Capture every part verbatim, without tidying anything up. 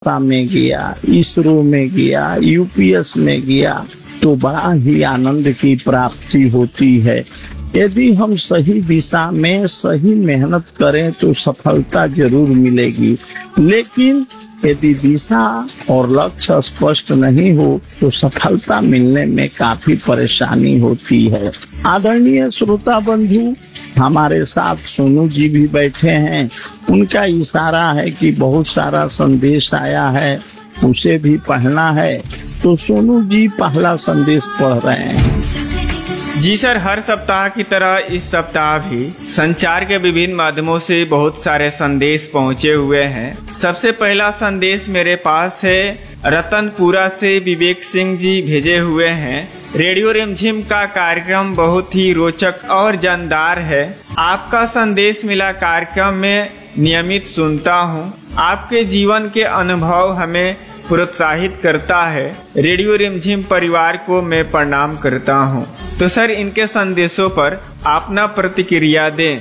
में गया, इसरो में गया, यूपीएस में गया तो बड़ा ही आनंद की प्राप्ति होती है। यदि हम सही दिशा में सही मेहनत करें तो सफलता जरूर मिलेगी, लेकिन यदि दिशा और लक्ष्य स्पष्ट नहीं हो तो सफलता मिलने में काफी परेशानी होती है। आदरणीय श्रोता बंधु, हमारे साथ सोनू जी भी बैठे हैं। उनका इशारा है कि बहुत सारा संदेश आया है, उसे भी पढ़ना है, तो सोनू जी पहला संदेश पढ़ रहे हैं। जी सर, हर सप्ताह की तरह इस सप्ताह भी संचार के विभिन्न माध्यमों से बहुत सारे संदेश पहुंचे हुए हैं। सबसे पहला संदेश मेरे पास है, रतनपुरा से विवेक सिंह जी भेजे हुए हैं। रेडियो रिमझिम का कार्यक्रम बहुत ही रोचक और जानदार है। आपका संदेश मिला कार्यक्रम में नियमित सुनता हूँ। आपके जीवन के अनुभव हमें प्रोत्साहित करता है। रेडियो रिमझिम परिवार को मैं प्रणाम करता हूँ। तो सर, इनके संदेशों पर अपना प्रतिक्रिया दें।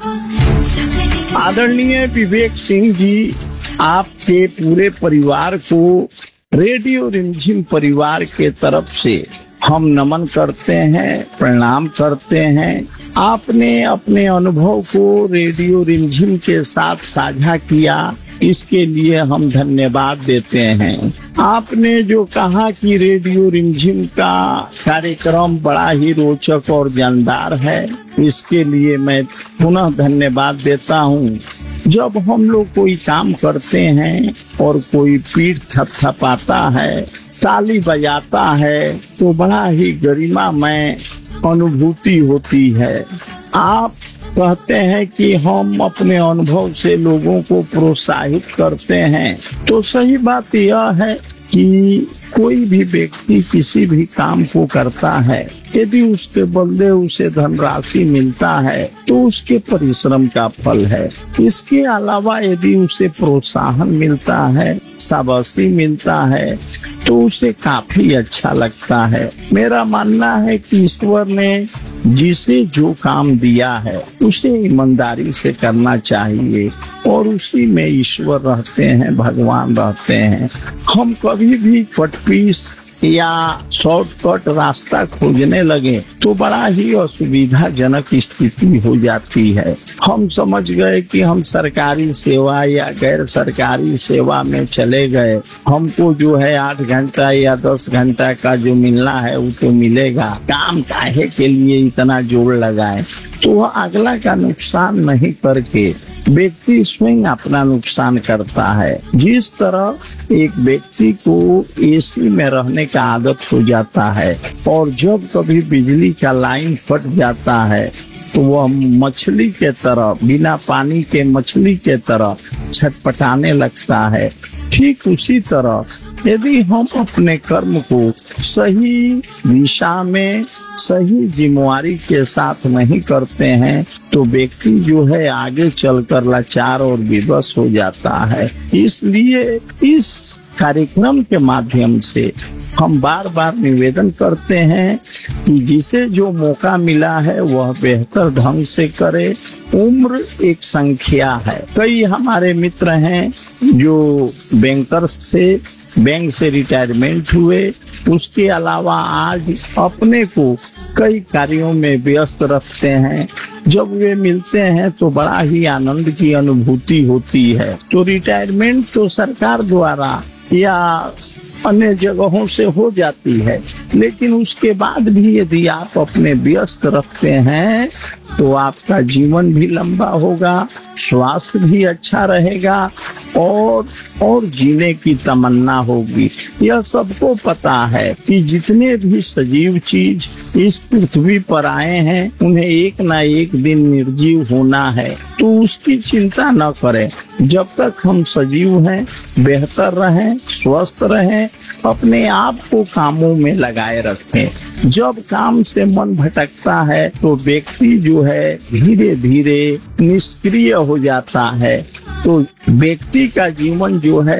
आदरणीय विवेक सिंह जी, आपके पूरे परिवार को रेडियो रिमझिम परिवार के तरफ से हम नमन करते हैं, प्रणाम करते हैं। आपने अपने अनुभव को रेडियो रिमझिम के साथ साझा किया, इसके लिए हम धन्यवाद देते हैं। आपने जो कहा कि रेडियो रिमझिम का कार्यक्रम बड़ा ही रोचक और जानदार है, इसके लिए मैं पुनः धन्यवाद देता हूँ। जब हम लोग कोई काम करते हैं और कोई पीठ थपथपाता है, ताली बजाता है, तो बड़ा ही गरिमामय अनुभूति होती है। आप कहते हैं कि हम अपने अनुभव से लोगों को प्रोत्साहित करते हैं, तो सही बात यह है कि कोई भी व्यक्ति किसी भी काम को करता है, यदि उसके बदले उसे धनराशि मिलता है तो उसके परिश्रम का फल है। इसके अलावा यदि उसे प्रोत्साहन मिलता है, शाबाशी मिलता है, तो उसे काफी अच्छा लगता है। मेरा मानना है कि ईश्वर ने जिसे जो काम दिया है उसे ईमानदारी से करना चाहिए और उसी में ईश्वर रहते हैं, भगवान रहते हैं। हम कभी भी कटपीस या शॉर्टकट रास्ता खोजने लगे तो बड़ा ही असुविधाजनक स्थिति हो जाती है। हम समझ गए कि हम सरकारी सेवा या गैर सरकारी सेवा में चले गए, हमको जो है आठ घंटा या दस घंटा का जो मिलना है वो तो मिलेगा, काम काहे के लिए इतना जोर लगाए। तो वह अगला का नुकसान नहीं करके व्यक्ति स्वयं अपना नुकसान करता है। जिस तरह एक व्यक्ति को एसी में रहने का आदत हो जाता है और जब कभी बिजली का लाइन फट जाता है तो वह मछली के तरह, बिना पानी के मछली के तरह छटपटाने लगता है। ठीक उसी तरह यदि हम अपने कर्म को सही दिशा में, सही जिम्मेवारी के साथ नहीं करते हैं तो व्यक्ति जो है आगे चलकर लाचार और विवश हो जाता है। इसलिए इस कार्यक्रम के माध्यम से हम बार बार निवेदन करते हैं कि जिसे जो मौका मिला है वह बेहतर ढंग से करे। उम्र एक संख्या है। कई हमारे मित्र हैं जो बैंकर्स थे, बैंक से रिटायरमेंट हुए, उसके अलावा आज अपने को कई कार्यों में व्यस्त रखते हैं। जब वे मिलते हैं तो बड़ा ही आनंद की अनुभूति होती है। तो रिटायरमेंट तो सरकार द्वारा या अन्य जगहों से हो जाती है, लेकिन उसके बाद भी यदि आप अपने व्यस्त रखते हैं तो आपका जीवन भी लंबा होगा, स्वास्थ्य भी अच्छा रहेगा और और जीने की तमन्ना होगी। यह सबको पता है कि जितने भी सजीव चीज इस पृथ्वी पर आए हैं उन्हें एक ना एक दिन निर्जीव होना है, तो उसकी चिंता न करें। जब तक हम सजीव हैं, बेहतर रहें, स्वस्थ रहें, अपने आप को कामों में लगाए रखें। जब काम से मन भटकता है तो व्यक्ति जो है धीरे धीरे निष्क्रिय हो जाता है, तो व्यक्ति का जीवन जो है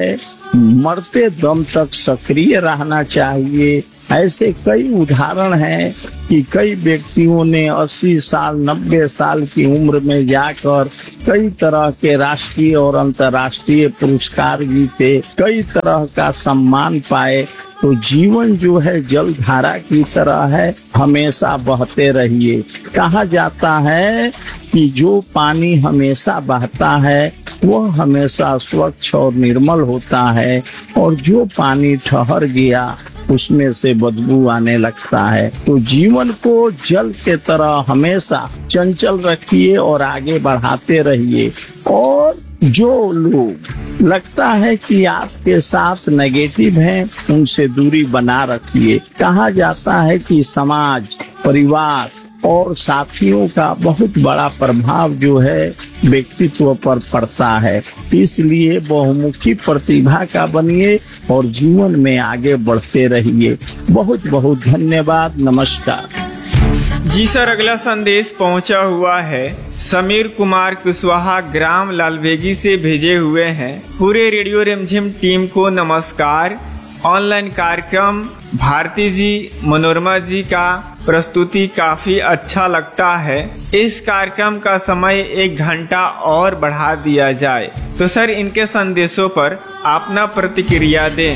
मरते दम तक सक्रिय रहना चाहिए। ऐसे कई उदाहरण हैं कि कई व्यक्तियों ने अस्सी साल नब्बे साल की उम्र में जाकर कई तरह के राष्ट्रीय और अंतर्राष्ट्रीय पुरस्कार जीते, कई तरह का सम्मान पाए। तो जीवन जो है जलधारा की तरह है, हमेशा बहते रहिए। कहा जाता है कि जो पानी हमेशा बहता है वह हमेशा स्वच्छ और निर्मल होता है, और जो पानी ठहर गया उसमें से बदबू आने लगता है। तो जीवन को जल के तरह हमेशा चंचल रखिए और आगे बढ़ाते रहिए। और जो लोग लगता है कि आपके साथ नेगेटिव हैं, उनसे दूरी बना रखिए। कहा जाता है कि समाज, परिवार और साथियों का बहुत बड़ा प्रभाव जो है व्यक्तित्व पर पड़ता है। इसलिए बहुमुखी प्रतिभा का बनिए और जीवन में आगे बढ़ते रहिए। बहुत बहुत धन्यवाद। नमस्कार। जी सर, अगला संदेश पहुंचा हुआ है समीर कुमार कुशवाहा, ग्राम लालबेगी से भेजे हुए हैं। पूरे रेडियो रिमझिम टीम को नमस्कार। ऑनलाइन कार्यक्रम भारती जी, मनोरमा जी का प्रस्तुति काफी अच्छा लगता है। इस कार्यक्रम का समय एक घंटा और बढ़ा दिया जाए। तो सर, इनके संदेशों पर अपना प्रतिक्रिया दें।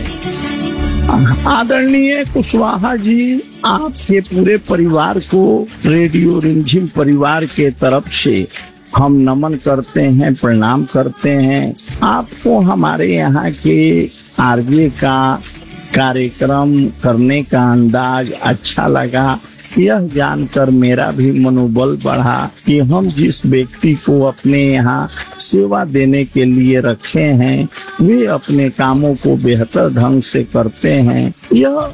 आदरणीय कुशवाहा जी, आपके पूरे परिवार को रेडियो रिमझिम परिवार के तरफ से हम नमन करते हैं, प्रणाम करते हैं। आपको हमारे यहाँ के आरजे का कार्यक्रम करने का अंदाज अच्छा लगा। यह जानकर मेरा भी मनोबल बढ़ा कि हम जिस व्यक्ति को अपने यहाँ सेवा देने के लिए रखे हैं वे अपने कामों को बेहतर ढंग से करते हैं। यह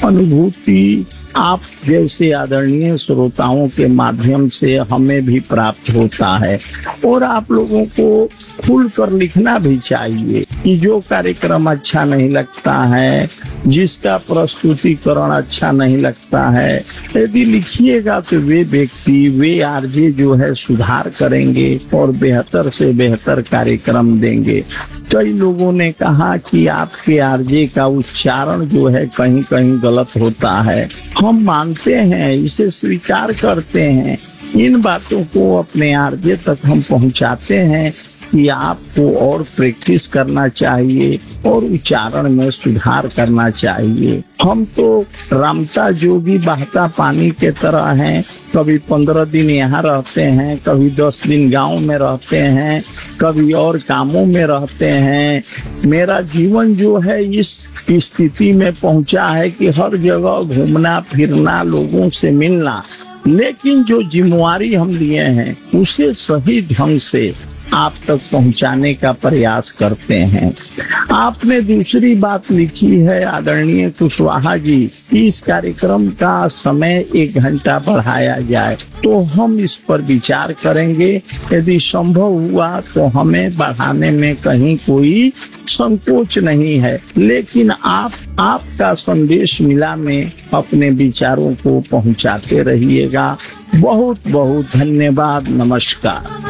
अनुभूति आप जैसे आदरणीय श्रोताओं के माध्यम से हमें भी प्राप्त होता है। और आप लोगों को खुलकर लिखना भी चाहिए कि जो कार्यक्रम अच्छा नहीं लगता है, जिसका प्रस्तुतिकरण अच्छा नहीं लगता है, यदि लिखिएगा तो वे व्यक्ति, वे आरजे जो है सुधार करेंगे और बेहतर से बेहतर कार्यक्रम देंगे। कई लोगों ने कहा कि आपके आरजे का उच्चारण जो है कहीं कहीं गलत होता है। हम मानते हैं, इसे स्वीकार करते हैं। इन बातों को अपने आरजे तक हम पहुंचाते हैं कि आपको और प्रैक्टिस करना चाहिए और उच्चारण में सुधार करना चाहिए। हम तो रमता जोगी बहता पानी के तरह हैं। कभी पंद्रह दिन यहाँ रहते हैं, कभी दस दिन गांव में रहते हैं, कभी और कामों में रहते हैं। मेरा जीवन जो है इस स्थिति में पहुंचा है कि हर जगह घूमना फिरना, लोगों से मिलना, लेकिन जो जिम्मेवारी हम लिए हैं उसे सही ढंग से आप तक पहुंचाने का प्रयास करते हैं। आपने दूसरी बात लिखी है आदरणीय कुशवाहा जी, इस कार्यक्रम का समय एक घंटा बढ़ाया जाए, तो हम इस पर विचार करेंगे। यदि संभव हुआ तो हमें बढ़ाने में कहीं कोई संकोच नहीं है। लेकिन आप आपका संदेश मिला में अपने विचारों को पहुंचाते रहिएगा। बहुत बहुत धन्यवाद। नमस्कार।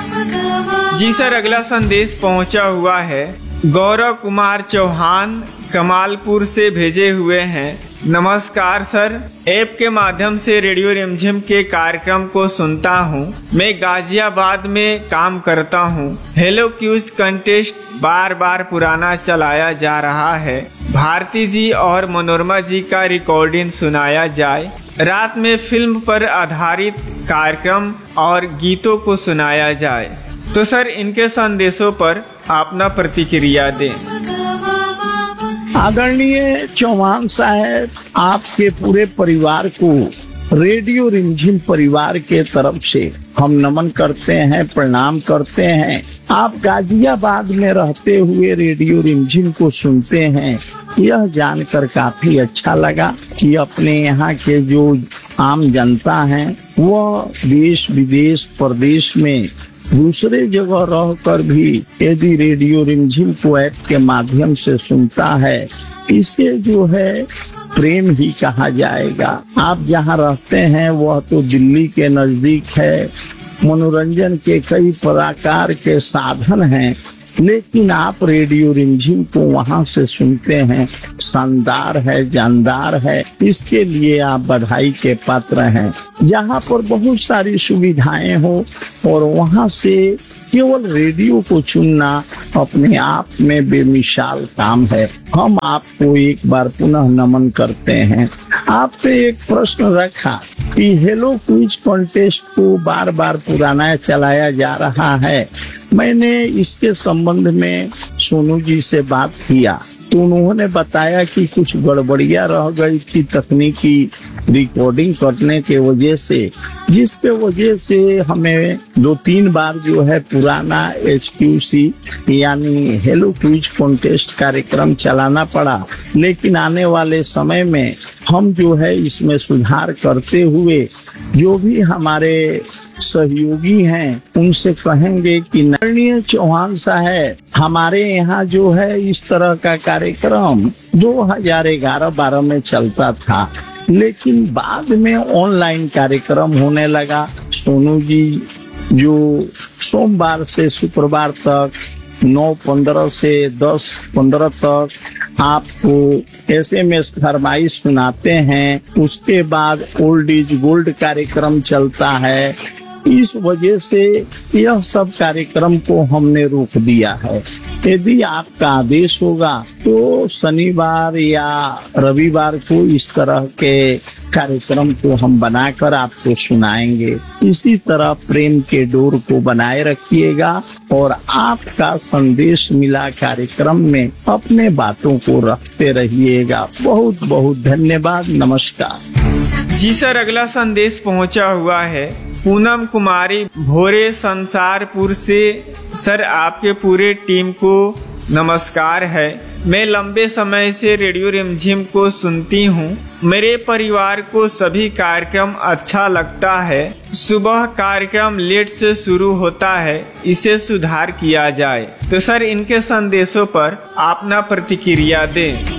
जी सर, अगला संदेश पहुंचा हुआ है गौरव कुमार चौहान, कमालपुर से भेजे हुए हैं। नमस्कार सर, ऐप के माध्यम से रेडियो रिमझिम के कार्यक्रम को सुनता हूँ। मैं गाजियाबाद में काम करता हूँ। हेलो क्यूज कंटेस्ट बार बार पुराना चलाया जा रहा है। भारती जी और मनोरमा जी का रिकॉर्डिंग सुनाया जाए। रात में फिल्म पर आधारित कार्यक्रम और गीतों को सुनाया जाए। तो सर, इनके संदेशों पर अपना प्रतिक्रिया दें। आदरणीय चौहान साहब, आपके पूरे परिवार को रेडियो रिमझिम परिवार के तरफ से हम नमन करते हैं, प्रणाम करते हैं। आप गाजियाबाद में रहते हुए रेडियो रिमझिम को सुनते हैं, यह जानकर काफी अच्छा लगा कि अपने यहाँ के जो आम जनता है वह देश विदेश प्रदेश में दूसरे जगह रहकर भी यदि रेडियो रिमझिम को ऐप के माध्यम से सुनता है, इसे जो है प्रेम ही कहा जाएगा। आप जहाँ रहते हैं वह तो दिल्ली के नजदीक है। मनोरंजन के कई प्रकार के साधन हैं, लेकिन आप रेडियो रिमझिम को वहां से सुनते हैं। शानदार है, जानदार है, इसके लिए आप बधाई के पात्र हैं। यहाँ पर बहुत सारी सुविधाएं हो और वहां से केवल रेडियो को चुनना अपने आप में बेमिसाल काम है। हम आपको एक बार पुनः नमन करते हैं। आपने एक प्रश्न रखा कि हेलो क्विज कॉन्टेस्ट को बार बार पुराना चलाया जा रहा है। मैंने इसके संबंध में सोनू जी से बात किया तो उन्होंने बताया कि कुछ गड़बड़ियां रह गई थी तकनीकी रिकॉर्डिंग करने के वजह से, जिसके वजह से हमें दो तीन बार जो है पुराना एच क्यू सी यानी हेलो क्विज कॉन्टेस्ट कार्यक्रम चलाना पड़ा। लेकिन आने वाले समय में हम जो है इसमें सुधार करते हुए जो भी हमारे सहयोगी हैं उनसे कहेंगे कि नरणीय चौहान साहब, हमारे यहाँ जो है इस तरह का कार्यक्रम दो हज़ार ग्यारह बारह में चलता था, लेकिन बाद में ऑनलाइन कार्यक्रम होने लगा। सोनू जी जो सोमवार से शुक्रवार तक नौ पंद्रह से दस पंद्रह तक आपको एस एम एस फरमाइश सुनाते हैं, उसके बाद ओल्ड इज गोल्ड कार्यक्रम चलता है। इस वजह से यह सब कार्यक्रम को हमने रोक दिया है। यदि आपका आदेश होगा तो शनिवार या रविवार को इस तरह के कार्यक्रम को हम बनाकर आपको सुनाएंगे। इसी तरह प्रेम के डोर को बनाए रखिएगा और आपका संदेश मिला कार्यक्रम में अपने बातों को रखते रहिएगा। बहुत बहुत धन्यवाद, नमस्कार। जी सर, अगला संदेश पहुंचा हुआ है पूनम कुमारी भोरे संसारपुर से। सर, आपके पूरे टीम को नमस्कार है। मैं लंबे समय से रेडियो रिमझिम को सुनती हूँ। मेरे परिवार को सभी कार्यक्रम अच्छा लगता है। सुबह कार्यक्रम लेट से शुरू होता है, इसे सुधार किया जाए। तो सर, इनके संदेशों पर आप ना प्रतिक्रिया दें।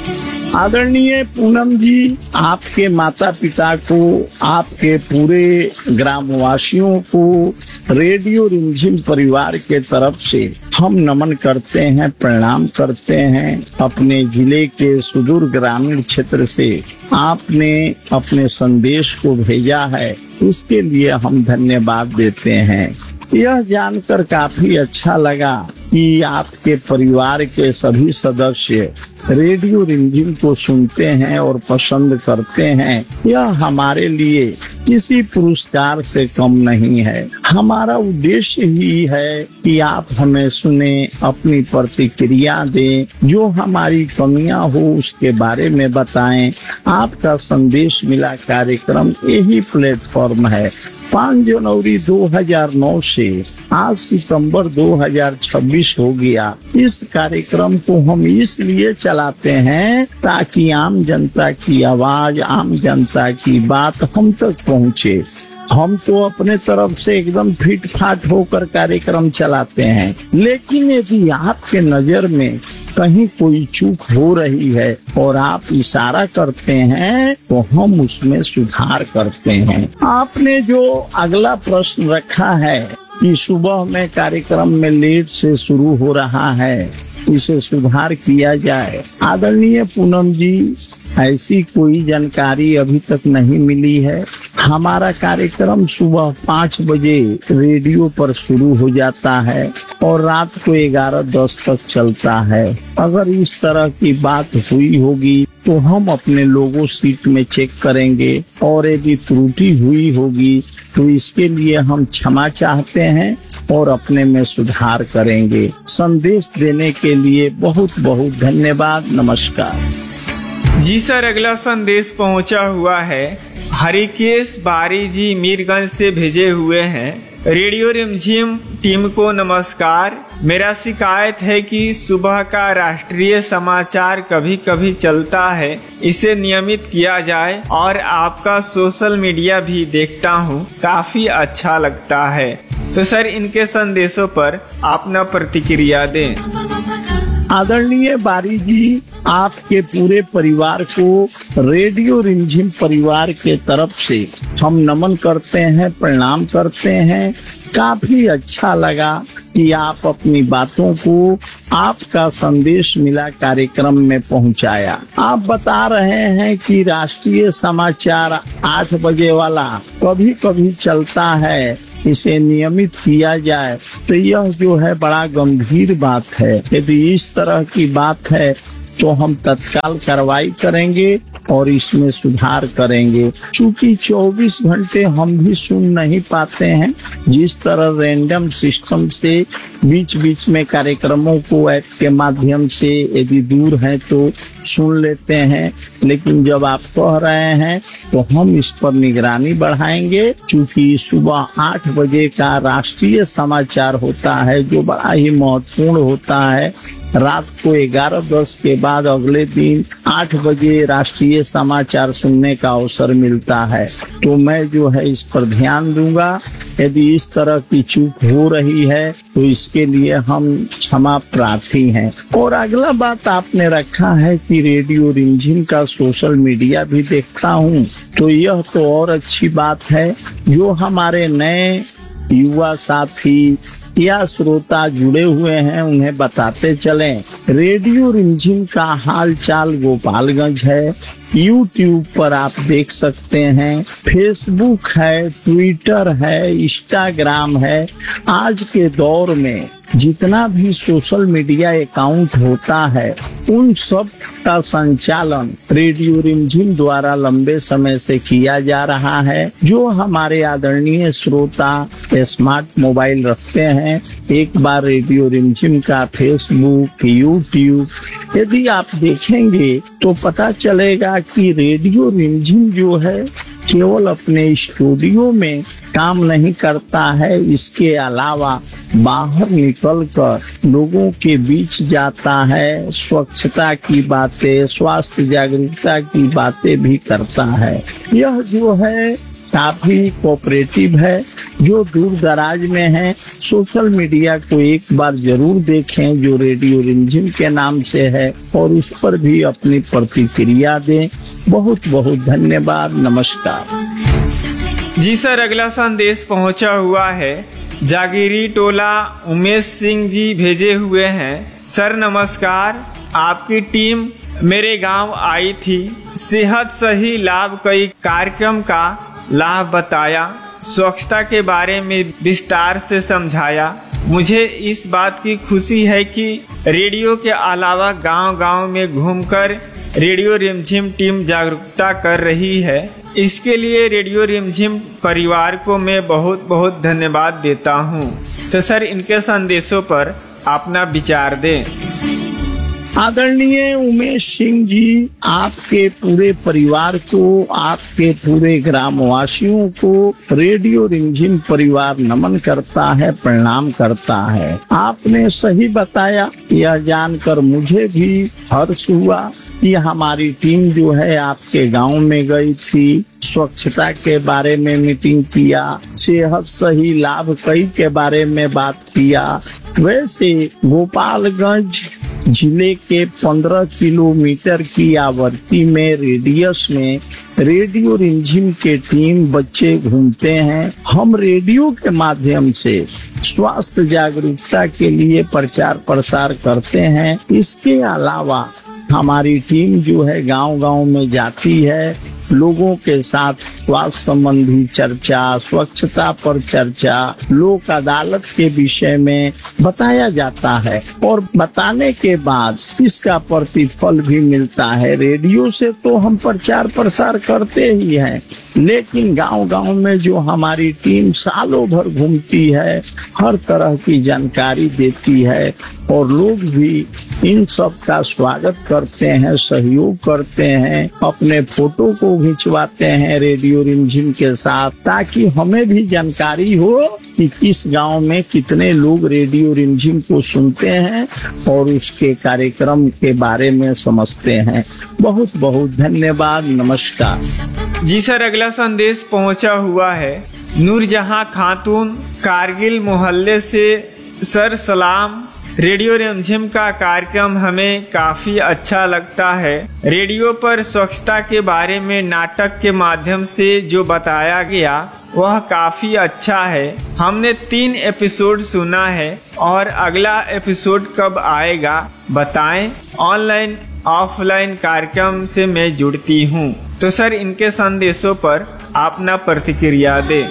आदरणीय पूनम जी, आपके माता पिता को, आपके पूरे ग्रामवासियों को रेडियो रिमझिम परिवार के तरफ से हम नमन करते हैं, प्रणाम करते हैं। अपने जिले के सुदूर ग्रामीण क्षेत्र से आपने अपने संदेश को भेजा है, इसके लिए हम धन्यवाद देते हैं। यह जानकर काफी अच्छा लगा कि आपके परिवार के सभी सदस्य रेडियो रिमझिम को सुनते हैं और पसंद करते हैं। यह हमारे लिए किसी पुरस्कार से कम नहीं है। हमारा उद्देश्य ही है कि आप हमें सुने, अपनी प्रतिक्रिया दें, जो हमारी कमियां हो उसके बारे में बताएं। आपका संदेश मिला कार्यक्रम यही प्लेटफॉर्म है। पाँच जनवरी दो हज़ार नौ से आज सितंबर दो हज़ार छब्बीस हो गया। इस कार्यक्रम को हम इसलिए चलाते हैं ताकि आम जनता की आवाज, आम जनता की बात हम तक पहुंचे। हम तो अपने तरफ से एकदम फिट फाट होकर कार्यक्रम चलाते हैं, लेकिन यदि आपके नजर में कहीं कोई चूक हो रही है और आप इशारा करते हैं तो हम उसमें सुधार करते हैं। आपने जो अगला प्रश्न रखा है कि सुबह में कार्यक्रम में लेट से शुरू हो रहा है, इसे सुधार किया जाए। आदरणीय पूनम जी, ऐसी कोई जानकारी अभी तक नहीं मिली है। हमारा कार्यक्रम सुबह पाँच बजे रेडियो पर शुरू हो जाता है और रात को ग्यारह दस तक चलता है। अगर इस तरह की बात हुई होगी तो हम अपने लोगों सीट में चेक करेंगे और यदि त्रुटि हुई होगी तो इसके लिए हम क्षमा चाहते हैं और अपने में सुधार करेंगे। संदेश देने के लिए बहुत बहुत धन्यवाद, नमस्कार। जी सर, अगला संदेश पहुंचा हुआ है हरिकेश बारी जी मीरगंज से भेजे हुए हैं। रेडियो रिमझिम टीम को नमस्कार। मेरा शिकायत है कि सुबह का राष्ट्रीय समाचार कभी कभी चलता है, इसे नियमित किया जाए। और आपका सोशल मीडिया भी देखता हूँ, काफी अच्छा लगता है। तो सर, इनके संदेशों पर आप न प्रतिक्रिया दें। आदरणीय बारी जी, आपके पूरे परिवार को रेडियो रिमझिम परिवार के तरफ से हम नमन करते हैं, प्रणाम करते हैं। काफी अच्छा लगा कि आप अपनी बातों को आपका संदेश मिला कार्यक्रम में पहुंचाया। आप बता रहे हैं कि राष्ट्रीय समाचार आठ बजे वाला कभी कभी चलता है, इसे नियमित किया जाए तो यह जो है बड़ा गंभीर बात है। यदि इस तरह की बात है तो हम तत्काल कार्रवाई करेंगे और इसमें सुधार करेंगे। चूंकि चौबीस घंटे हम भी सुन नहीं पाते हैं, जिस तरह रैंडम सिस्टम से बीच बीच में कार्यक्रमों को ऐप के माध्यम से यदि दूर है तो सुन लेते हैं, लेकिन जब आप कह रहे हैं तो हम इस पर निगरानी बढ़ाएंगे। चूंकि सुबह आठ बजे का राष्ट्रीय समाचार होता है जो बड़ा ही महत्वपूर्ण होता है। रात को ग्यारह दस के बाद अगले दिन आठ बजे राष्ट्रीय समाचार सुनने का अवसर मिलता है, तो मैं जो है इस पर ध्यान दूंगा। यदि इस तरह की चूक हो रही है तो इसके लिए हम क्षमा प्रार्थी हैं। और अगला बात आपने रखा है कि रेडियो रिमझिम का सोशल मीडिया भी देखता हूँ, तो यह तो और अच्छी बात है। जो हमारे नए युवा साथी या श्रोता जुड़े हुए हैं उन्हें बताते चलें, रेडियो रिमझिम का हाल चाल गोपालगंज है। यूट्यूब पर आप देख सकते हैं, फेसबुक है, ट्विटर है, इंस्टाग्राम है। आज के दौर में जितना भी सोशल मीडिया अकाउंट होता है उन सब का संचालन रेडियो रिमझिम द्वारा लंबे समय से किया जा रहा है। जो हमारे आदरणीय श्रोता स्मार्ट मोबाइल रखते हैं, एक बार रेडियो रिमझिम का फेसबुक, यूट्यूब यदि आप देखेंगे तो पता चलेगा कि रेडियो रिमझिम जो है केवल अपने स्टूडियो में काम नहीं करता है, इसके अलावा बाहर निकलकर लोगों के बीच जाता है, स्वच्छता की बातें, स्वास्थ्य जागरूकता की बातें भी करता है। यह जो है काफी कोऑपरेटिव है। जो दूर दराज में है सोशल मीडिया को एक बार जरूर देखें जो रेडियो रिमझिम के नाम से है, और उस पर भी अपनी प्रतिक्रिया दें। बहुत बहुत धन्यवाद, नमस्कार। जी सर, अगला संदेश पहुंचा हुआ है, जागीरी टोला उमेश सिंह जी भेजे हुए हैं। सर नमस्कार, आपकी टीम मेरे गांव आई थी, सेहत सही लाभ कई कार्यक्रम का लाभ बताया, स्वच्छता के बारे में विस्तार से समझाया। मुझे इस बात की खुशी है कि रेडियो के अलावा गांव-गांव में घूमकर रेडियो रिमझिम टीम जागरूकता कर रही है। इसके लिए रेडियो रिमझिम परिवार को मैं बहुत बहुत धन्यवाद देता हूं। तो सर इनके संदेशों पर अपना विचार दें। आदरणीय उमेश सिंह जी, आपके पूरे परिवार को, आपके पूरे ग्रामवासियों को रेडियो रिमझिम परिवार नमन करता है, प्रणाम करता है। आपने सही बताया, यह जानकर मुझे भी हर्ष हुआ कि हमारी टीम जो है आपके गांव में गई थी, स्वच्छता के बारे में मीटिंग किया, सेहत सही लाभ कई के बारे में बात किया। वैसे गोपालगंज जिले के पंद्रह किलोमीटर की आवर्ती में रेडियस में रेडियो रिमझिम के टीम बच्चे घूमते हैं। हम रेडियो के माध्यम से स्वास्थ्य जागरूकता के लिए प्रचार प्रसार करते हैं। इसके अलावा हमारी टीम जो है गांव-गांव में जाती है, लोगों के साथ स्वास्थ्य संबंधी चर्चा, स्वच्छता पर चर्चा, लोक अदालत के विषय में बताया जाता है, और बताने के बाद इसका प्रतिफल भी मिलता है। रेडियो से तो हम प्रचार प्रसार करते ही हैं, लेकिन गांव-गांव में जो हमारी टीम सालों भर घूमती है, हर तरह की जानकारी देती है, और लोग भी इन सब का स्वागत करते हैं, सहयोग करते हैं, अपने फोटो को खिंचवाते हैं रेडियो रिमझिम के साथ, ताकि हमें भी जानकारी हो कि किस गांव में कितने लोग रेडियो रिमझिम को सुनते हैं और उसके कार्यक्रम के बारे में समझते हैं। बहुत बहुत धन्यवाद, नमस्कार। जी सर, अगला संदेश पहुंचा हुआ है, नूरजहां खातून कारगिल मोहल्ले से। सर सलाम, रेडियो रिमझिम का कार्यक्रम हमें काफी अच्छा लगता है। रेडियो पर स्वच्छता के बारे में नाटक के माध्यम से जो बताया गया वह काफी अच्छा है। हमने तीन एपिसोड सुना है और अगला एपिसोड कब आएगा बताएं। ऑनलाइन ऑफलाइन कार्यक्रम से मैं जुड़ती हूँ। तो सर, इनके संदेशों पर अपना प्रतिक्रिया दें।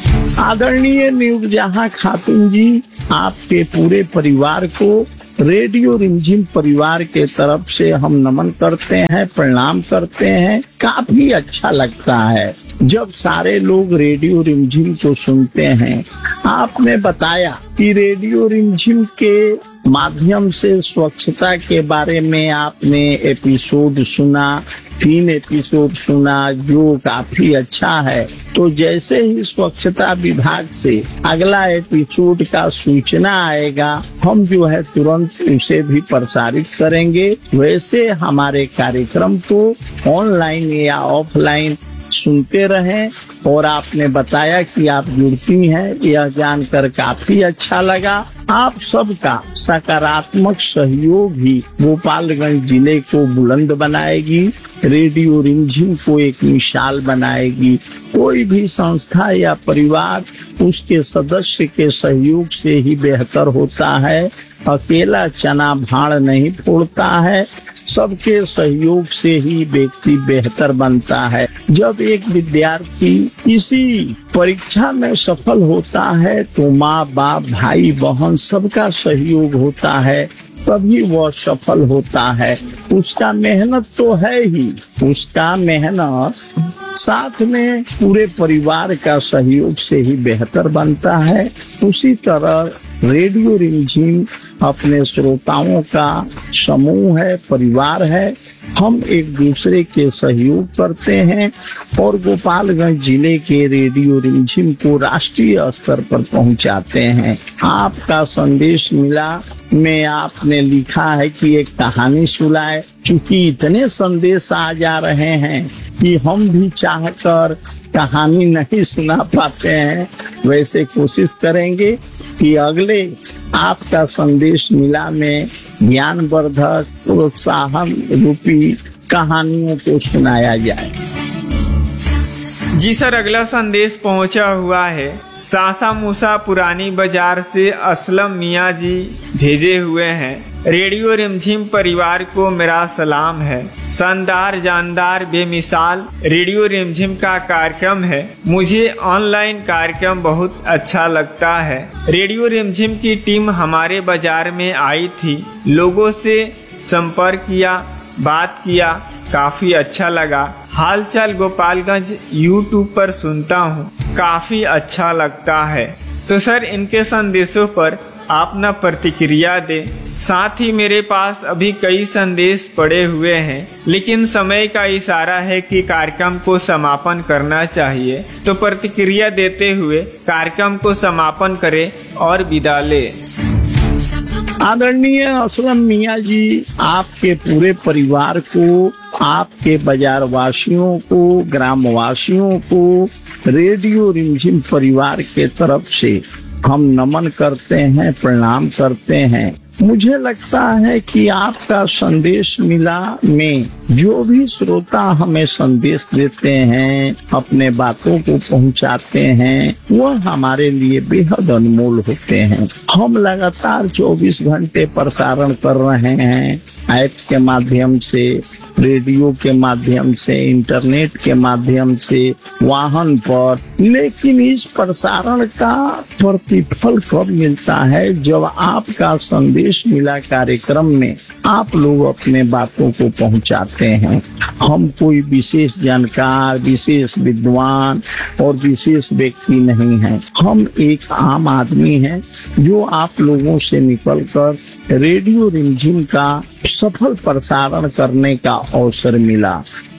आदरणीय न्यूज़जहां खातून जी, आपके पूरे परिवार को रेडियो रिमझिम परिवार के तरफ से हम नमन करते हैं, प्रणाम करते हैं। काफी अच्छा लगता है जब सारे लोग रेडियो रिमझिम को सुनते हैं। आपने बताया कि रेडियो रिमझिम के माध्यम से स्वच्छता के बारे में आपने एपिसोड सुना, तीन एपिसोड सुना, जो काफी अच्छा है। तो जैसे ही स्वच्छता विभाग से अगला एपिसोड का सूचना आएगा, हम जो है तुरंत उसे भी प्रसारित करेंगे। वैसे हमारे कार्यक्रम को ऑनलाइन या ऑफलाइन सुनते रहें। और आपने बताया कि आप जुड़ती हैं, यह जानकर काफी अच्छा लगा। आप सबका सकारात्मक सहयोग ही गोपालगंज जिले को बुलंद बनाएगी, रेडियो रिमझिम को एक मिसाल बनाएगी। कोई भी संस्था या परिवार उसके सदस्य के सहयोग से ही बेहतर होता है। अकेला चना भाड़ नहीं फोड़ता है, सबके सहयोग से ही व्यक्ति बेहतर बनता है। जब एक विद्यार्थी किसी परीक्षा में सफल होता है तो माँ बाप भाई बहन सबका सहयोग होता है, तभी वह सफल होता है। उसका मेहनत तो है ही, उसका मेहनत साथ में पूरे परिवार का सहयोग से ही बेहतर बनता है। उसी तरह रेडियो रिमझिम अपने श्रोताओं का समूह है, परिवार है। हम एक दूसरे के सहयोग करते हैं और गोपालगंज जिले के रेडियो रिमझिम को राष्ट्रीय स्तर पर पहुंचाते हैं। आपका संदेश मिला में आपने लिखा है कि एक कहानी सुनाए। चूंकि इतने संदेश आ जा रहे हैं कि हम भी चाहकर कहानी नहीं सुना पाते हैं, वैसे कोशिश करेंगे कि अगले आपका संदेश मिला में ज्ञानवर्धक प्रोत्साहन रूपी कहानियों को सुनाया जाए। जी सर, अगला संदेश पहुंचा हुआ है सासा मूसा पुरानी बाजार से असलम मियाँ जी भेजे हुए हैं। रेडियो रिमझिम परिवार को मेरा सलाम है। शानदार, जानदार, बेमिसाल रेडियो रिमझिम का कार्यक्रम है। मुझे ऑनलाइन कार्यक्रम बहुत अच्छा लगता है। रेडियो रिमझिम की टीम हमारे बाजार में आई थी, लोगों से संपर्क किया, बात किया, काफी अच्छा लगा। हालचाल गोपालगंज यूट्यूब पर सुनता हूँ, काफी अच्छा लगता है। तो सर, इनके संदेशों पर आप ना प्रतिक्रिया दें। साथ ही मेरे पास अभी कई संदेश पड़े हुए हैं, लेकिन समय का इशारा है कि कार्यक्रम को समापन करना चाहिए। तो प्रतिक्रिया देते हुए कार्यक्रम को समापन करें और विदा लें। आदरणीय असलम मियाँ जी, आपके पूरे परिवार को, आपके बाजार वासियों को, ग्रामवासियों को रेडियो रिमझिम परिवार के तरफ से हम नमन करते हैं, प्रणाम करते हैं। मुझे लगता है कि आपका संदेश मिला में जो भी श्रोता हमें संदेश देते हैं, अपने बातों को पहुंचाते हैं, वह हमारे लिए बेहद अनमोल होते हैं। हम लगातार चौबीस घंटे प्रसारण कर रहे हैं, ऐप के माध्यम से, रेडियो के माध्यम से, इंटरनेट के माध्यम से, वाहन पर। लेकिन इस प्रसारण का प्रतिफल कब मिलता है? जब आपका संदेश मिला कार्यक्रम में आप लोग अपने बातों को पहुंचाते हैं। हम कोई विशेष जानकार, विशेष विद्वान और विशेष व्यक्ति नहीं हैं। हम एक आम आदमी हैं जो आप लोगों से निकलकर रेडियो रिमझिम का सफल प्रसारण करने का अवसर मिला।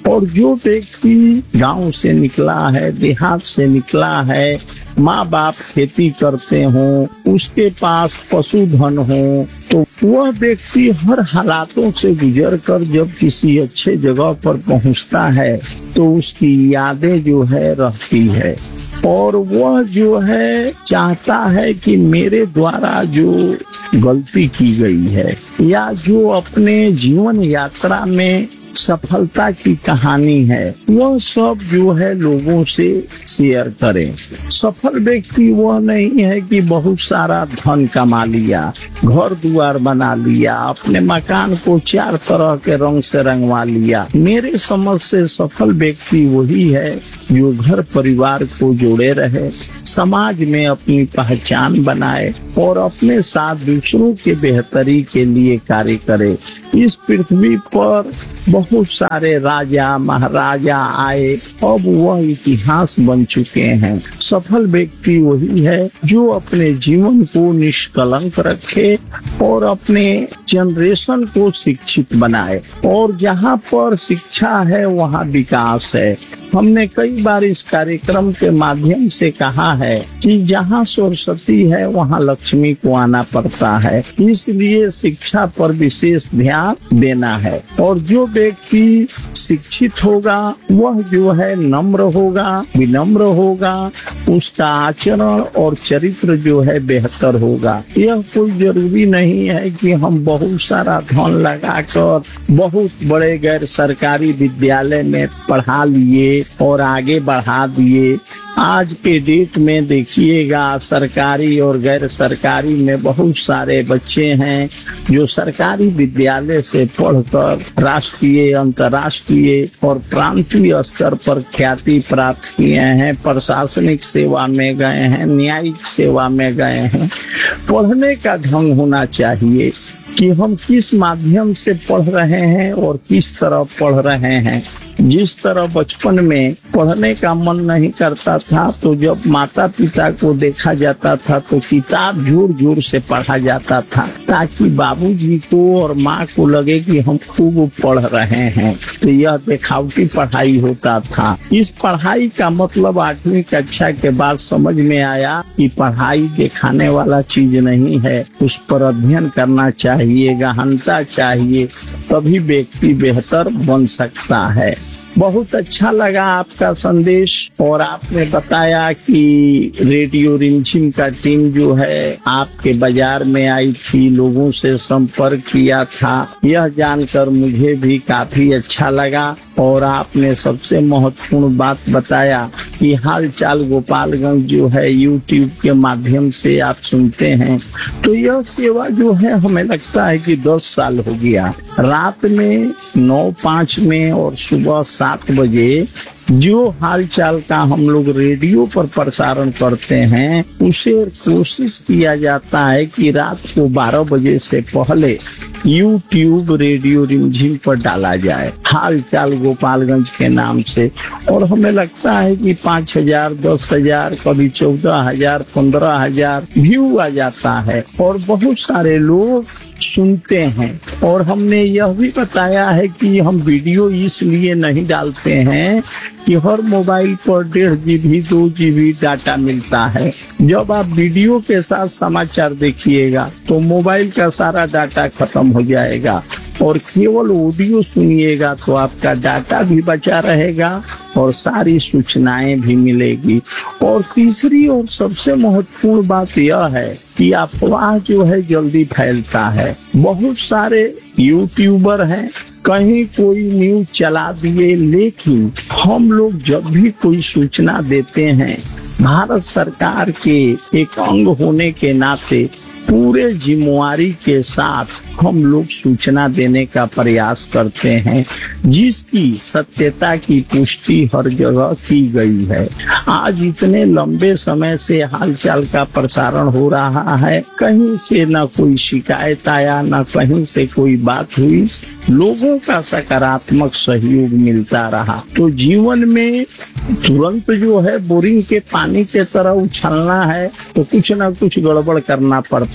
और जो व्यक्ति गांव से निकला है, देहात से निकला है, माँ बाप खेती करते हों, उसके पास पशुधन हो, तो वह व्यक्ति हर हालातों से गुजर कर जब किसी अच्छे जगह पर पहुंचता है तो उसकी यादें जो है रहती है और वह जो है चाहता है कि मेरे द्वारा जो गलती की गई है या जो अपने जीवन यात्रा में सफलता की कहानी है वह सब जो है लोगों से शेयर करें। सफल व्यक्ति वह नहीं है कि बहुत सारा धन कमा लिया, घर द्वार बना लिया, अपने मकान को चार तरह के रंग से रंगवा लिया। मेरे समझ से सफल व्यक्ति वही है जो घर परिवार को जोड़े रहे, समाज में अपनी पहचान बनाए और अपने साथ दूसरों के बेहतरी के लिए कार्य करे। इस पृथ्वी पर बहुत सारे राजा महाराजा आए, अब वह इतिहास बन चुके हैं। सफल व्यक्ति वही है जो अपने जीवन को निष्कलंक रखे और अपने जनरेशन को शिक्षित बनाए, और जहाँ पर शिक्षा है वहाँ विकास है। हमने कई बार इस कार्यक्रम के माध्यम से कहा है कि जहाँ सरस्वती है वहाँ लक्ष्मी को आना पड़ता है, इसलिए शिक्षा पर विशेष ध्यान देना है। और जो व्यक्ति शिक्षित होगा वह जो है नम्र होगा, विनम्र होगा, उसका आचरण और चरित्र जो है बेहतर होगा। यह कोई जरूरी नहीं है कि हम बहुत सारा धन लगाकर बहुत बड़े गैर सरकारी विद्यालय में पढ़ा लिए और आगे बढ़ा दिए। आज के डेट में देखिएगा सरकारी और गैर सरकारी में बहुत सारे बच्चे हैं जो सरकारी विद्यालय से पढ़कर राष्ट्रीय, अंतर्राष्ट्रीय और प्रांतीय स्तर पर ख्याति प्राप्त किए हैं, प्रशासनिक सेवा में गए हैं, न्यायिक सेवा में गए हैं। पढ़ने का ढंग होना चाहिए कि हम किस माध्यम से पढ़ रहे हैं और किस तरह पढ़ रहे हैं। जिस तरह बचपन में पढ़ने का मन नहीं करता था तो जब माता पिता को देखा जाता था तो किताब जोर जोर से पढ़ा जाता था ताकि बाबूजी को और माँ को लगे कि हम खूब पढ़ रहे हैं। तो यह दिखावटी पढ़ाई होता था। इस पढ़ाई का मतलब आठवीं कक्षा के बाद समझ में आया कि पढ़ाई दिखाने वाला चीज नहीं है, उस पर अध्ययन करना चाहिए, गहनता चाहिए, तभी व्यक्ति बेहतर बन सकता है। बहुत अच्छा लगा आपका संदेश, और आपने बताया कि रेडियो रिमझिम का टीम जो है आपके बाजार में आई थी, लोगों से संपर्क किया था। यह जानकर मुझे भी काफी अच्छा लगा। और आपने सबसे महत्वपूर्ण बात बताया कि हाल चाल गोपालगंज जो है यूट्यूब के माध्यम से आप सुनते हैं, तो यह सेवा जो है हमें लगता है कि दस साल हो गया। रात में नौ पाँच में और सुबह सात बजे जो हाल चाल का हम लोग रेडियो पर प्रसारण करते हैं उसे कोशिश किया जाता है कि रात को बारह बजे से पहले यूट्यूब रेडियो रिमझिम पर डाला जाए, हाल चाल गोपालगंज के नाम से। और हमें लगता है कि पाँच हजार दस हजार कभी चौदह हजार पंद्रह हजार व्यू आ जाता है और बहुत सारे लोग सुनते हैं। और हमने यह भी बताया है कि हम वीडियो इसलिए नहीं डालते हैं कि हर मोबाइल पर डेढ़ जीबी दो जीबी डाटा मिलता है। जब आप वीडियो के साथ समाचार देखिएगा तो मोबाइल का सारा डाटा खत्म हो जाएगा, और केवल ऑडियो सुनिएगा तो आपका डाटा भी बचा रहेगा और सारी सूचनाएं भी मिलेगी। और तीसरी और सबसे महत्वपूर्ण बात यह है कि अफवाह जो है जल्दी फैलता है। बहुत सारे यूट्यूबर हैं, कहीं कोई न्यूज चला दिए, लेकिन हम लोग जब भी कोई सूचना देते हैं भारत सरकार के एक अंग होने के नाते पूरे जिम्मेवारी के साथ हम लोग सूचना देने का प्रयास करते हैं, जिसकी सत्यता की पुष्टि हर जगह की गई है। आज इतने लंबे समय से हालचाल का प्रसारण हो रहा है, कहीं से न कोई शिकायत आया, न कहीं से कोई बात हुई, लोगों का सकारात्मक सहयोग मिलता रहा। तो जीवन में तुरंत जो है बोरिंग के पानी के तरह उछलना है तो कुछ न कुछ गड़बड़ करना पड़ता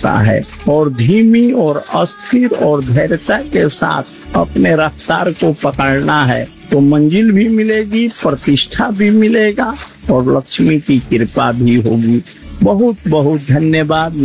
सकता है। और धीमी और अस्थिर और धैर्यता के साथ अपने रफ्तार को पकड़ना है तो मंजिल भी मिलेगी, प्रतिष्ठा भी मिलेगा और लक्ष्मी की कृपा भी होगी। बहुत बहुत धन्यवाद।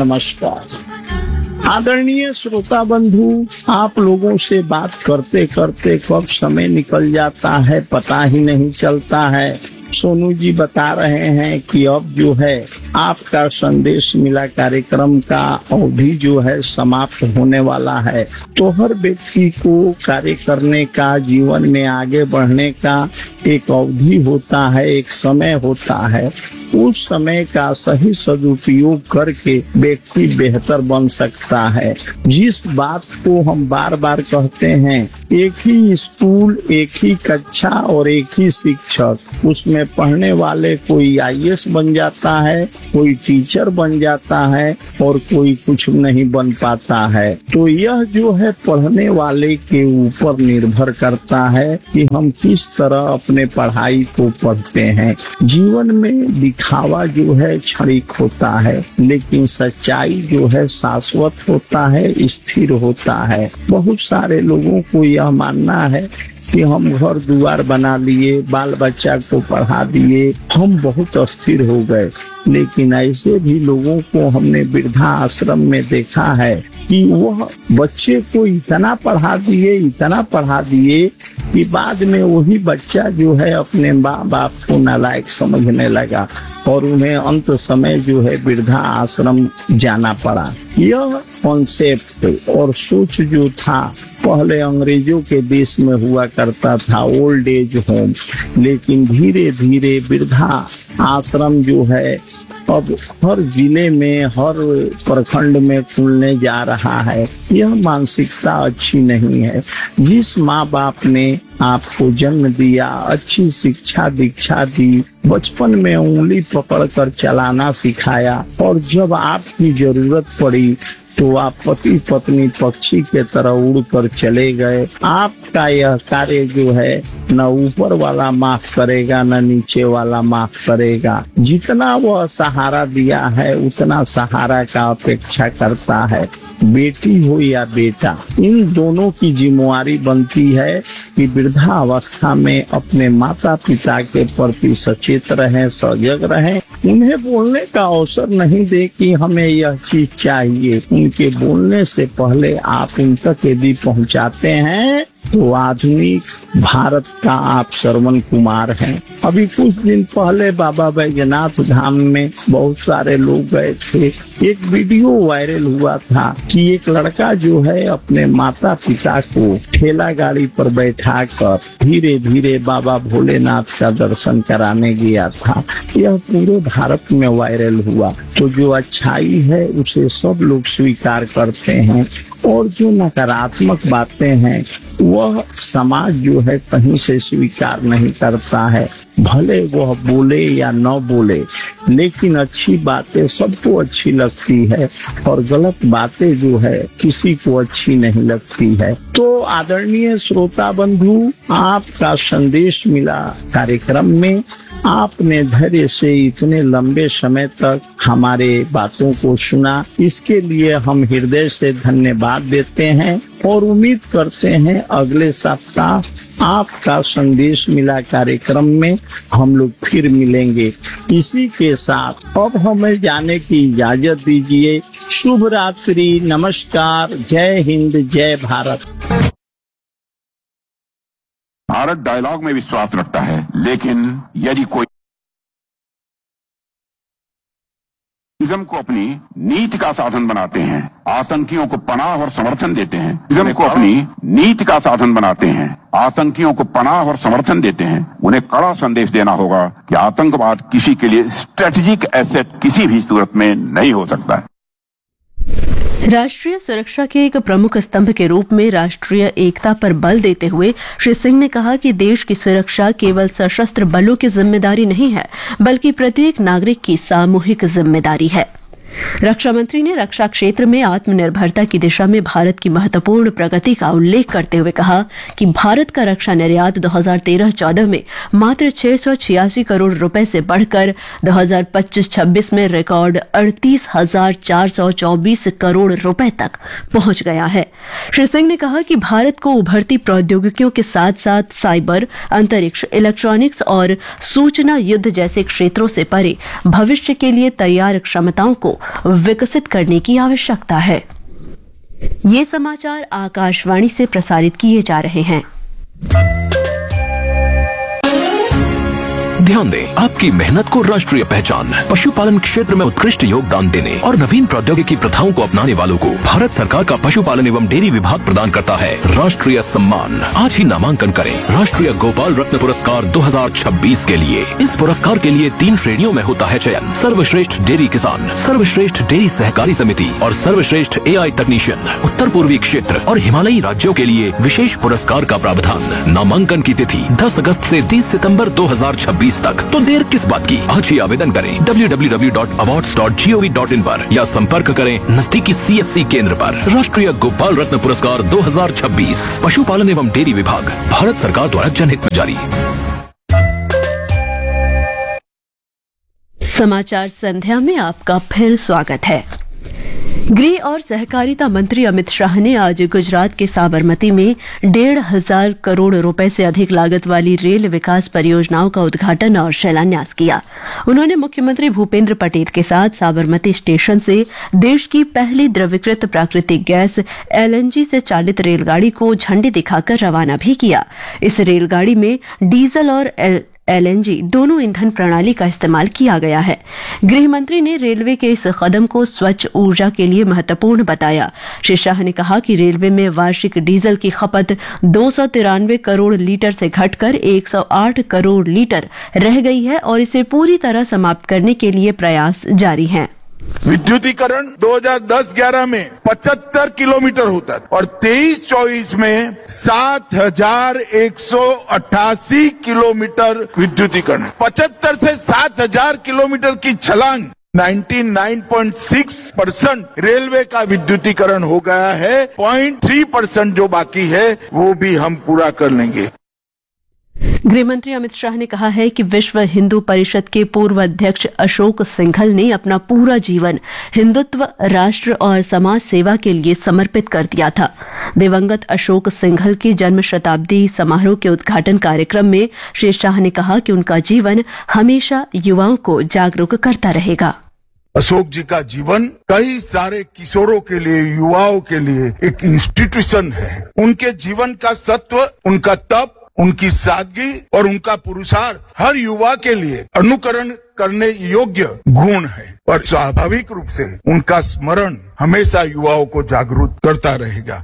नमस्कार। आदरणीय श्रोता बंधु, आप लोगों से बात करते करते कब समय निकल जाता है पता ही नहीं चलता है। सोनू जी बता रहे हैं कि अब जो है आपका संदेश मिला कार्यक्रम का अवधि जो है समाप्त होने वाला है। तो हर व्यक्ति को कार्य करने का, जीवन में आगे बढ़ने का एक अवधि होता है, एक समय होता है। उस समय का सही सदुपयोग करके व्यक्ति बेहतर बन सकता है। जिस बात को हम बार बार कहते हैं, एक ही स्कूल, एक ही कक्षा और एक ही शिक्षक, उसमें पढ़ने वाले कोई आई ए एस बन जाता है, कोई टीचर बन जाता है और कोई कुछ नहीं बन पाता है। तो यह जो है पढ़ने वाले के ऊपर निर्भर करता है कि हम किस तरह अपने पढ़ाई को पढ़ते हैं। जीवन में दिखावा जो है क्षणिक होता है, लेकिन सच्चाई जो है शाश्वत होता है, स्थिर होता है। बहुत सारे लोगों को यह मानना है कि हम घर द्वार बना लिए, बाल बच्चा को पढ़ा दिए, हम बहुत अस्थिर हो गए। लेकिन ऐसे भी लोगों को हमने वृद्धा आश्रम में देखा है कि वह बच्चे को इतना पढ़ा दिए, इतना पढ़ा दिए कि बाद में वही बच्चा जो है अपने माँ बाप को नालायक समझने लगा और उन्हें अंत समय जो है वृद्धा आश्रम जाना पड़ा। यह कॉन्सेप्ट और सोच जो था पहले अंग्रेजों के देश में हुआ करता था, ओल्ड एज होम, लेकिन धीरे धीरे वृद्धा आश्रम जो है अब हर जिले में, हर प्रखंड में खुलने जा रहा है। यह मानसिकता अच्छी नहीं है। जिस माँ बाप ने आपको जन्म दिया, अच्छी शिक्षा दीक्षा दी, बचपन में उंगली पकड़कर चलाना सिखाया और जब आपकी जरूरत पड़ी तो आप पति पत्नी पक्षी के तरह उड़कर चले गए। आपका यह कार्य जो है न ऊपर वाला माफ करेगा न नीचे वाला माफ करेगा। जितना वह सहारा दिया है उतना सहारा का अपेक्षा करता है। बेटी हो या बेटा, इन दोनों की जिम्मेवारी बनती है कि वृद्धावस्था में अपने माता पिता के प्रति सचेत रहें, सजग रहें। उन्हें बोलने का अवसर नहीं दे कि हमें यह चीज चाहिए। उनके बोलने से पहले आप उन तक यदि पहुंचाते हैं तो आधुनिक भारत का आप श्रवण कुमार हैं। अभी कुछ दिन पहले बाबा बैजनाथ धाम में बहुत सारे लोग गए थे। एक वीडियो वायरल हुआ था कि एक लड़का जो है अपने माता पिता को ठेला गाड़ी पर बैठाकर धीरे धीरे बाबा भोलेनाथ का दर्शन कराने गया था। यह पूरे भारत में वायरल हुआ। तो जो अच्छाई है उसे सब लोग स्वीकार करते हैं और जो नकारात्मक बातें हैं वह समाज जो है कहीं से स्वीकार नहीं करता है। भले वह बोले या न बोले, लेकिन अच्छी बातें सबको अच्छी लगती है और गलत बातें जो है किसी को अच्छी नहीं लगती है। तो आदरणीय श्रोता बंधु, आपका संदेश मिला कार्यक्रम में। आपने धैर्य से इतने लंबे समय तक हमारे बातों को सुना, इसके लिए हम हृदय से धन्यवाद देते हैं और उम्मीद करते हैं अगले सप्ताह आपका संदेश मिला कार्यक्रम में हम लोग फिर मिलेंगे। इसी के साथ अब हमें जाने की इजाजत दीजिए। शुभ रात्रि, नमस्कार, जय हिंद, जय भारत। भारत डायलॉग में विश्वास रखता है, लेकिन यदि कोई इज्म को अपनी नीति का साधन बनाते हैं, आतंकियों को पनाह और समर्थन देते हैं, इज्म को अपनी नीति का साधन बनाते हैं, आतंकियों को पनाह और समर्थन देते हैं, उन्हें कड़ा संदेश देना होगा कि आतंकवाद किसी के लिए स्ट्रेटेजिक एसेट किसी भी सूरत में नहीं हो सकता है। राष्ट्रीय सुरक्षा के एक प्रमुख स्तंभ के रूप में राष्ट्रीय एकता पर बल देते हुए श्री सिंह ने कहा कि देश की सुरक्षा केवल सशस्त्र बलों की जिम्मेदारी नहीं है, बल्कि प्रत्येक नागरिक की सामूहिक जिम्मेदारी है। रक्षा मंत्री ने रक्षा क्षेत्र में आत्मनिर्भरता की दिशा में भारत की महत्वपूर्ण प्रगति का उल्लेख करते हुए कहा कि भारत का रक्षा निर्यात दो हज़ार तेरह चौदह में मात्र छह सौ छियासी करोड़ रुपए से बढ़कर दो हज़ार पच्चीस छब्बीस में रिकॉर्ड अड़तीस हजार चार सौ चौबीस करोड़ रुपए तक पहुंच गया है। श्री सिंह ने कहा कि भारत को उभरती प्रौद्योगिकियों के साथ साथ साइबर, अंतरिक्ष, इलेक्ट्रॉनिक्स और सूचना युद्ध जैसे क्षेत्रों से परे भविष्य के लिए तैयार क्षमताओं को विकसित करने की आवश्यकता है। ये समाचार आकाशवाणी से प्रसारित किए जा रहे हैं। ध्यान दें, आपकी मेहनत को राष्ट्रीय पहचान, पशुपालन क्षेत्र में उत्कृष्ट योगदान देने और नवीन प्रौद्योगिकी प्रथाओं को अपनाने वालों को भारत सरकार का पशुपालन एवं डेयरी विभाग प्रदान करता है राष्ट्रीय सम्मान। आज ही नामांकन करें राष्ट्रीय गोपाल रत्न पुरस्कार दो हज़ार छब्बीस के लिए। इस पुरस्कार के लिए तीन श्रेणियों में होता है चयन: सर्वश्रेष्ठ डेयरी किसान, सर्वश्रेष्ठ डेयरी सहकारी समिति और सर्वश्रेष्ठ एआई तकनीशियन। उत्तर पूर्वी क्षेत्र और हिमालयी राज्यों के लिए विशेष पुरस्कार का प्रावधान। नामांकन की तिथि दस अगस्त से तीस सितम्बर दो हज़ार छब्बीस तक। तो देर किस बात की, आज ही आवेदन करें W W W dot awards dot G O V dot in पर या संपर्क करें नजदीकी सी एस सी केंद्र पर। राष्ट्रीय गोपाल रत्न पुरस्कार दो हज़ार छब्बीस पशुपालन एवं डेयरी विभाग, भारत सरकार द्वारा जनहित में जारी। समाचार संध्या में आपका फिर स्वागत है। गृह और सहकारिता मंत्री अमित शाह ने आज गुजरात के साबरमती में डेढ़ हजार करोड़ रुपए से अधिक लागत वाली रेल विकास परियोजनाओं का उद्घाटन और शिलान्यास किया। उन्होंने मुख्यमंत्री भूपेंद्र पटेल के साथ साबरमती स्टेशन से देश की पहली द्रवीकृत प्राकृतिक गैस एल एन जी से चालित रेलगाड़ी को झंडी दिखाकर रवाना भी किया। इस रेलगाड़ी में डीजल और एल एल एन जी दोनों ईंधन प्रणाली का इस्तेमाल किया गया है। गृह मंत्री ने रेलवे के इस कदम को स्वच्छ ऊर्जा के लिए महत्वपूर्ण बताया। श्री शाह ने कहा कि रेलवे में वार्षिक डीजल की खपत दो सौ तिरानवे करोड़ लीटर से घटकर एक सौ आठ करोड़ लीटर रह गई है और इसे पूरी तरह समाप्त करने के लिए प्रयास जारी हैं। विद्युतीकरण दो हज़ार दस ग्यारह में पचहत्तर किलोमीटर होता था और तेईस चौबीस में सात हजार एक सौ अट्ठासी किलोमीटर विद्युतीकरण। पचहत्तर से सात हजार किलोमीटर की छलांग निन्यानवे पॉइंट छह परसेंट रेलवे का विद्युतीकरण हो गया है। zero पॉइंट तीन परसेंट जो बाकी है वो भी हम पूरा कर लेंगे। गृहमंत्री अमित शाह ने कहा है कि विश्व हिंदू परिषद के पूर्व अध्यक्ष अशोक सिंघल ने अपना पूरा जीवन हिंदुत्व, राष्ट्र और समाज सेवा के लिए समर्पित कर दिया था। दिवंगत अशोक सिंघल की जन्म शताब्दी समारोह के उद्घाटन कार्यक्रम में श्री शाह ने कहा कि उनका जीवन हमेशा युवाओं को जागरूक करता रहेगा। अशोक जी का जीवन कई सारे किशोरों के लिए, युवाओं के लिए एक इंस्टीट्यूशन है। उनके जीवन का सत्व, उनका तप, उनकी सादगी और उनका पुरुषार्थ हर युवा के लिए अनुकरण करने योग्य गुण है और स्वाभाविक रूप से उनका स्मरण हमेशा युवाओं को जागरूक करता रहेगा।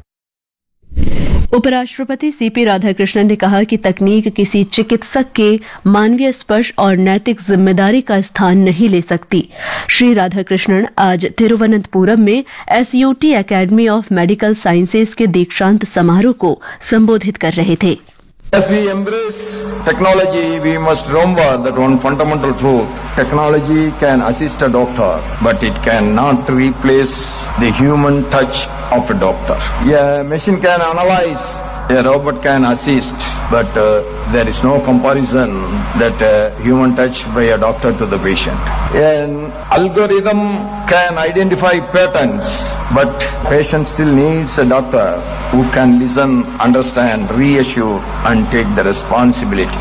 उपराष्ट्रपति सीपी राधाकृष्णन ने कहा कि तकनीक किसी चिकित्सक के मानवीय स्पर्श और नैतिक जिम्मेदारी का स्थान नहीं ले सकती। श्री राधाकृष्णन आज तिरुवनंतपुरम में S U T academy of medical sciences के दीक्षांत समारोह को संबोधित कर रहे थे। As we embrace technology, we must remember that one fundamental truth: technology can assist a doctor, but it cannot replace the human touch of a doctor. A machine can analyze, a robot can assist, but uh, there is no comparison that uh, human touch by a doctor to the patient. An algorithm can identify patterns, but patient still needs a doctor who can listen, understand, reassure and take the responsibility.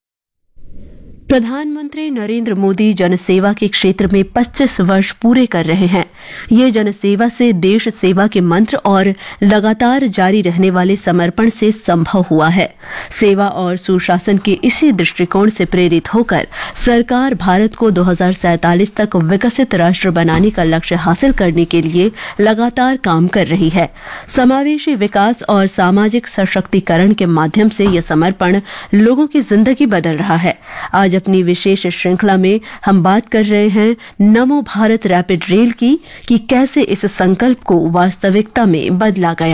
प्रधानमंत्री नरेंद्र मोदी जनसेवा के क्षेत्र में पच्चीस वर्ष पूरे कर रहे हैं। ये जनसेवा से देश सेवा के मंत्र और लगातार जारी रहने वाले समर्पण से संभव हुआ है। सेवा और सुशासन के इसी दृष्टिकोण से प्रेरित होकर सरकार भारत को दो हज़ार सैंतालीस तक विकसित राष्ट्र बनाने का लक्ष्य हासिल करने के लिए लगातार काम कर रही है। समावेशी विकास और सामाजिक सशक्तिकरण के माध्यम से यह समर्पण लोगों की जिंदगी बदल रहा है। आज अपनी विशेष श्रृंखला में हम बात कर रहे हैं नमो भारत रैपिड रेल की कि कैसे इस संकल्प को वास्तविकता में बदला गया।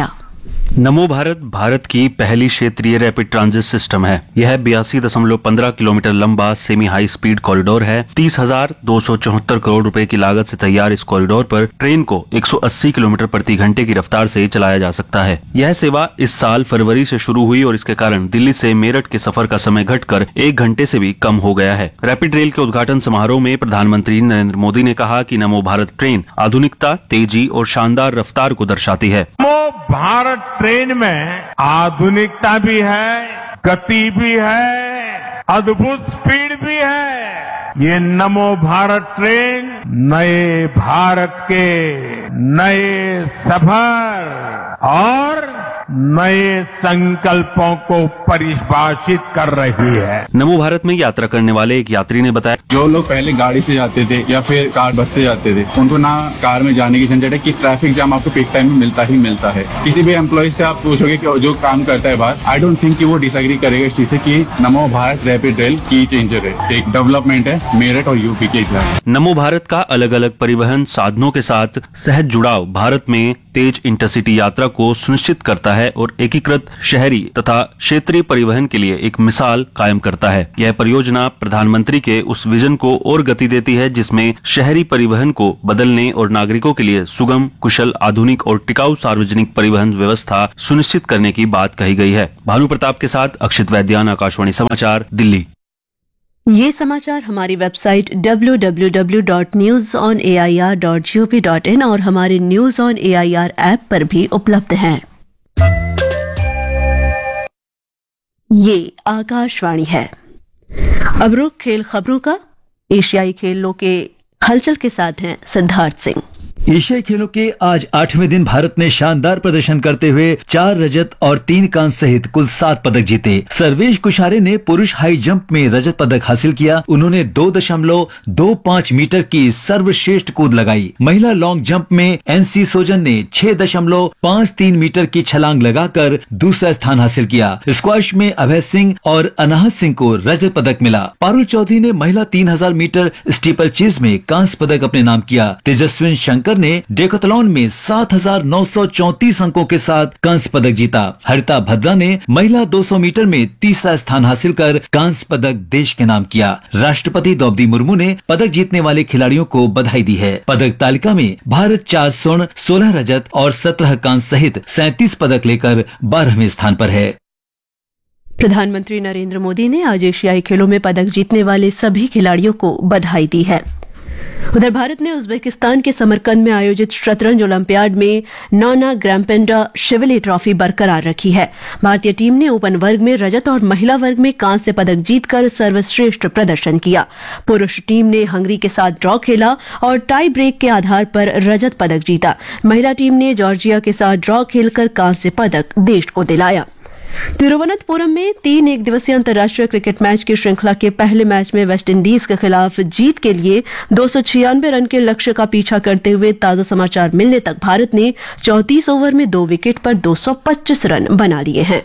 नमो भारत भारत की पहली क्षेत्रीय रैपिड ट्रांजिट सिस्टम है। यह बयासी दशमलव पंद्रह किलोमीटर लंबा सेमी हाई स्पीड कॉरिडोर है। तीस हजार दो सौ चौहत्तर करोड़ रुपए की लागत से तैयार इस कॉरिडोर पर ट्रेन को एक सौ अस्सी किलोमीटर प्रति घंटे की रफ्तार से चलाया जा सकता है। यह सेवा इस साल फरवरी से शुरू हुई और इसके कारण दिल्ली से मेरठ के सफर का समय घटकर एक घंटे से भी कम हो गया है। रैपिड रेल के उद्घाटन समारोह में प्रधानमंत्री नरेंद्र मोदी ने कहा कि नमो भारत ट्रेन आधुनिकता, तेजी और शानदार रफ्तार को दर्शाती है। नमो भारत ट्रेन में आधुनिकता भी है, गति भी है, अद्भुत स्पीड भी है। ये नमो भारत ट्रेन नए भारत के नए सफर और नए संकल्पों को परिभाषित कर रही है। नमो भारत में यात्रा करने वाले एक यात्री ने बताया, जो लोग पहले गाड़ी से जाते थे या फिर कार बस से जाते थे, उनको ना कार में जाने की झंझट है कि ट्रैफिक जाम आपको पीक टाइम में मिलता ही मिलता है। किसी भी एम्प्लॉय से आप पूछोगे कि जो काम करता है बाहर, आई डोंट थिंक कि वो डिसएग्री करेगा इस चीज से कि नमो भारत रैपिड रेल की चेंजर है, एक डेवलपमेंट है मेरठ और यूपी के इतिहास। नमो भारत का अलग अलग परिवहन साधनों के साथ सहज जुड़ाव भारत में तेज इंटरसिटी यात्रा को सुनिश्चित करता है और एकीकृत शहरी तथा क्षेत्रीय परिवहन के लिए एक मिसाल कायम करता है। यह परियोजना प्रधानमंत्री के उस विजन को और गति देती है जिसमें शहरी परिवहन को बदलने और नागरिकों के लिए सुगम, कुशल, आधुनिक और टिकाऊ सार्वजनिक परिवहन व्यवस्था सुनिश्चित करने की बात कही गई है। भानु प्रताप के साथ अक्षित वैद्यान, आकाशवाणी समाचार, दिल्ली। ये समाचार हमारी website W W W dot news on A I R dot G O V dot in और हमारे news on A I R app पर भी उपलब्ध हैं। ये आकाशवाणी है। अब रुख खेल खबरों का। एशियाई खेलों के हलचल के साथ हैं सिद्धार्थ सिंह। एशियाई खेलों के आज आठवें दिन भारत ने शानदार प्रदर्शन करते हुए चार रजत और तीन कांस्य सहित कुल सात पदक जीते। सर्वेश कुशारे ने पुरुष हाई जंप में रजत पदक हासिल किया। उन्होंने दो दशमलव दो पाँच मीटर की सर्वश्रेष्ठ कूद लगाई। महिला लॉन्ग जंप में एनसी सोजन ने छह दशमलव पाँच तीन मीटर की छलांग लगाकर दूसरा स्थान हासिल किया। स्क्वैश में अभय सिंह और अनाहत सिंह को रजत पदक मिला। पारुल चौधरी ने महिला तीन हजार मीटर स्टीपल चेज में कांस्य पदक अपने नाम किया। तेजस्विन शंकर ने डेकाथलॉन में सात हजार नौ सौ चौंतीस अंकों के साथ कांस्य पदक जीता। हरिता भद्रा ने महिला दो सौ मीटर में तीसरा स्थान हासिल कर कांस्य पदक देश के नाम किया। राष्ट्रपति द्रौपदी मुर्मू ने पदक जीतने वाले खिलाड़ियों को बधाई दी है। पदक तालिका में भारत चार स्वर्ण, सोलह रजत और सत्रह कांस्य सहित सैंतीस पदक लेकर बारहवें स्थान पर है। प्रधानमंत्री नरेंद्र मोदी ने आज एशियाई खेलों में पदक जीतने वाले सभी खिलाड़ियों को बधाई दी है। उधर भारत ने उज्बेकिस्तान के समरकंद में आयोजित शतरंज ओलंपियाड में नोना ग्रैम्पेंडा शिवली ट्रॉफी बरकरार रखी है। भारतीय टीम ने ओपन वर्ग में रजत और महिला वर्ग में कांस्य पदक जीतकर सर्वश्रेष्ठ प्रदर्शन किया। पुरुष टीम ने हंगरी के साथ ड्रॉ खेला और टाई ब्रेक के आधार पर रजत पदक जीता। महिला टीम ने जॉर्जिया के साथ ड्रॉ खेलकर कांस्य पदक देश को दिलाया। तिरुवनंतपुरम में तीन एक दिवसीय अंतर्राष्ट्रीय क्रिकेट मैच की श्रृंखला के पहले मैच में वेस्टइंडीज के खिलाफ जीत के लिए दो सौ छियानवे रन के लक्ष्य का पीछा करते हुए ताजा समाचार मिलने तक भारत ने चौंतीस ओवर में दो विकेट पर दो सौ पच्चीस रन बना लिए हैं।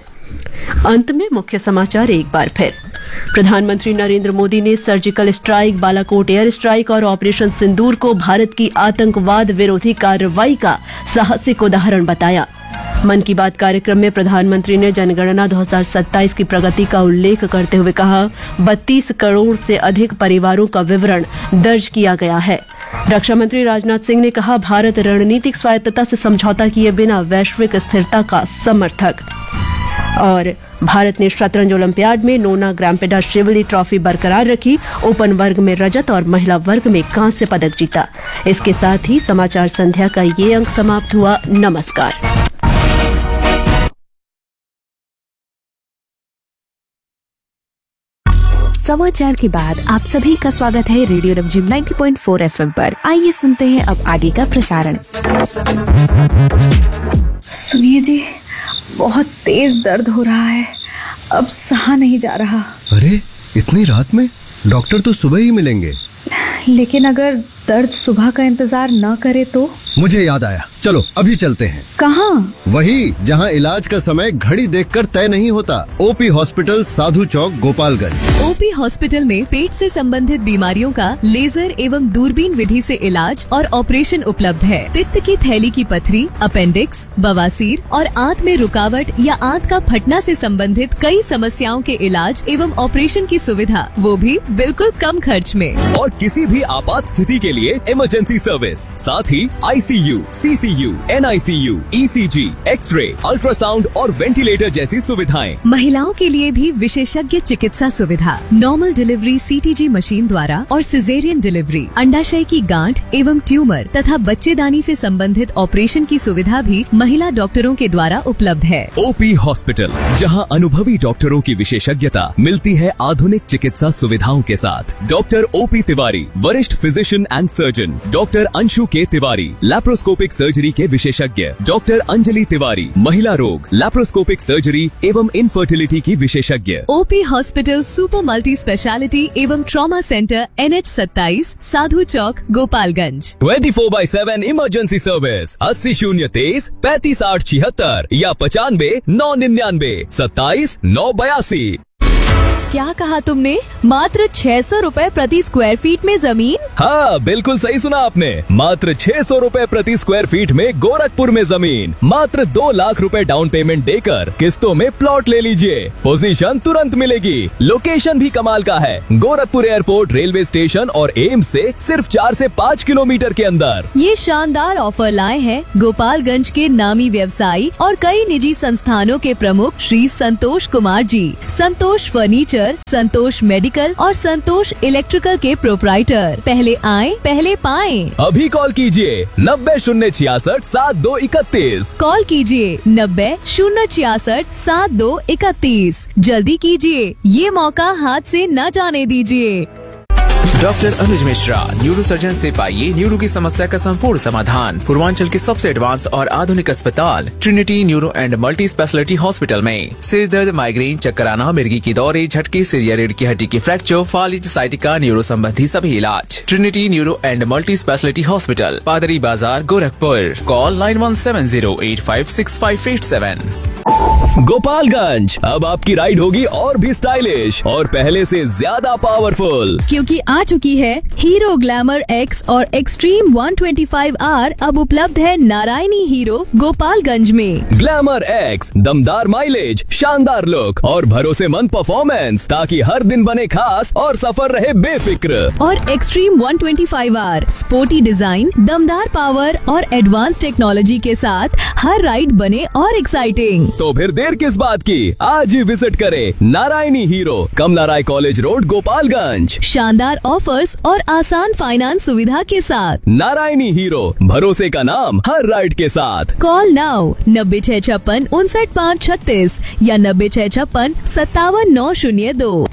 अंत में मुख्य समाचार एक बार फिर। प्रधानमंत्री नरेंद्र मोदी ने surgical strike, Balakot air strike और ऑपरेशन सिंदूर को भारत की आतंकवाद विरोधी कार्रवाई का साहसिक उदाहरण बताया। मन की बात कार्यक्रम में प्रधानमंत्री ने जनगणना दो हज़ार सत्ताईस की प्रगति का उल्लेख करते हुए कहा, बत्तीस करोड़ से अधिक परिवारों का विवरण दर्ज किया गया है। रक्षा मंत्री राजनाथ सिंह ने कहा, भारत रणनीतिक स्वायत्तता से समझौता किए बिना वैश्विक स्थिरता का समर्थक। और भारत ने शतरंज ओलंपियाड में नोना ग्रैम्पेडा शिवली ट्रॉफी बरकरार रखी। ओपन वर्ग में रजत और महिला वर्ग में कांस्य पदक जीता। इसके साथ ही समाचार संध्या का ये अंक समाप्त हुआ। नमस्कार। समाचार के बाद आप सभी का स्वागत है रेडियो रमझिम नब्बे पॉइंट चार एफ एम पर। आइए सुनते हैं अब आगे का प्रसारण। सुनिए जी, बहुत तेज दर्द हो रहा है, अब सहा नहीं जा रहा। अरे इतनी रात में? डॉक्टर तो सुबह ही मिलेंगे। लेकिन अगर दर्द सुबह का इंतजार न करे तो? मुझे याद आया, चलो अभी चलते हैं। कहाँ? वही जहाँ इलाज का समय घड़ी देखकर तय नहीं होता। ओपी हॉस्पिटल, साधु चौक, गोपालगंज। ओपी हॉस्पिटल में पेट से संबंधित बीमारियों का लेजर एवं दूरबीन विधि से इलाज और ऑपरेशन उपलब्ध है। पित्त की थैली की पथरी, अपेंडिक्स, बवासीर और आंत में रुकावट या आंत का फटना से संबंधित कई समस्याओं के इलाज एवं ऑपरेशन की सुविधा, वो भी बिल्कुल कम खर्च में। और किसी भी आपात स्थिति के लिए इमरजेंसी सर्विस, साथ ही ICU, CCU, NICU, ECG, x ray, ultrasound और वेंटिलेटर जैसी सुविधाएं। महिलाओं के लिए भी विशेषज्ञ चिकित्सा सुविधा, नॉर्मल डिलीवरी सीटीजी मशीन द्वारा और सिजेरियन डिलीवरी, अंडाशय की गांठ एवं ट्यूमर तथा बच्चेदानी से संबंधित ऑपरेशन की सुविधा भी महिला डॉक्टरों के द्वारा उपलब्ध है। ओपी हॉस्पिटल, जहां अनुभवी डॉक्टरों की विशेषज्ञता मिलती है आधुनिक चिकित्सा सुविधाओं के साथ। डॉक्टर ओपी तिवारी, वरिष्ठ physician and surgeon. Doctor Anshu के तिवारी, लैप्रोस्कोपिक सर्जरी के विशेषज्ञ। डॉक्टर अंजलि तिवारी, महिला रोग, लैप्रोस्कोपिक सर्जरी एवं इनफर्टिलिटी की विशेषज्ञ। OP hospital super multi speciality एवं ट्रॉमा सेंटर, एन एच सत्ताईस, साधु चौक, Gopalganj. Twenty four by seven emergency service, अस्सी शून्य तेईस पैंतीस आठ छिहत्तर या पचानवे नौ निन्यानवे सत्ताईस नौ बयासी। क्या कहा तुमने? मात्र छह सौ रूपए प्रति स्क्वायर फीट में जमीन? हाँ, बिल्कुल सही सुना आपने। मात्र छह सौ रूपए प्रति स्क्वायर फीट में गोरखपुर में जमीन। मात्र दो लाख रुपए डाउन पेमेंट देकर किस्तों में प्लॉट ले लीजिए। पोजीशन तुरंत मिलेगी। लोकेशन भी कमाल का है, गोरखपुर एयरपोर्ट, रेलवे स्टेशन और एम्स से सिर्फ चार से पाँच किलोमीटर के अंदर। ये शानदार ऑफर लाए हैं गोपालगंज के नामी व्यवसायी और कई निजी संस्थानों के प्रमुख श्री संतोष कुमार जी। संतोष फर्नीचर, संतोष मेडिकल और संतोष इलेक्ट्रिकल के प्रोप्राइटर। पहले आएं, पहले पाएं। अभी कॉल कीजिए नब्बे शून्य छियासठ सात दो इकतीस। कॉल कीजिए नब्बे शून्य छियासठ सात दो इकतीस। जल्दी कीजिए, ये मौका हाथ से न जाने दीजिए। डॉक्टर अनुज मिश्रा, न्यूरो सर्जन से पाइए न्यूरो की समस्या का संपूर्ण समाधान। पूर्वांचल के सबसे एडवांस और आधुनिक अस्पताल Trinity neuro and multi speciality hospital में सिर दर्द, माइग्रेन, चक्कर आना, मिर्गी की दौरे, झटके, सिर या रीढ़ की हड्डी की फ्रैक्चर, फालिज, साइटिका, न्यूरो संबंधी सभी इलाज। Trinity neuro and multi speciality hospital, पादरी बाजार, Gorakhpur. Call nine one seven zero eight five six five eight seven. Gopalganj, अब आपकी राइड होगी और भी स्टाइलिश और पहले से ज्यादा पावरफुल, क्योंकि आ चुकी है हीरो ग्लैमर एक्स और extreme one twenty five are. अब उपलब्ध है नारायणी हीरो गोपालगंज में। ग्लैमर एक्स, दमदार माइलेज, शानदार लुक और भरोसेमंद परफॉर्मेंस, ताकि हर दिन बने खास और सफर रहे बेफिक्र। और extreme one twenty five are, sporty design, दमदार पावर और एडवांस टेक्नोलॉजी के साथ हर राइड बने और एक्साइटिंग। तो फिर देर किस बात की, आज ही विजिट करें नारायणी हीरो, कमला राय कॉलेज रोड, गोपालगंज। शानदार ऑफर्स और आसान फाइनेंस सुविधा के साथ। नारायणी हीरो, भरोसे का नाम हर राइड के साथ। कॉल नाउ नब्बे छह छप्पन उनसठ पाँच छत्तीस या नब्बे छह छप्पन सत्तावन नौ शून्य दो।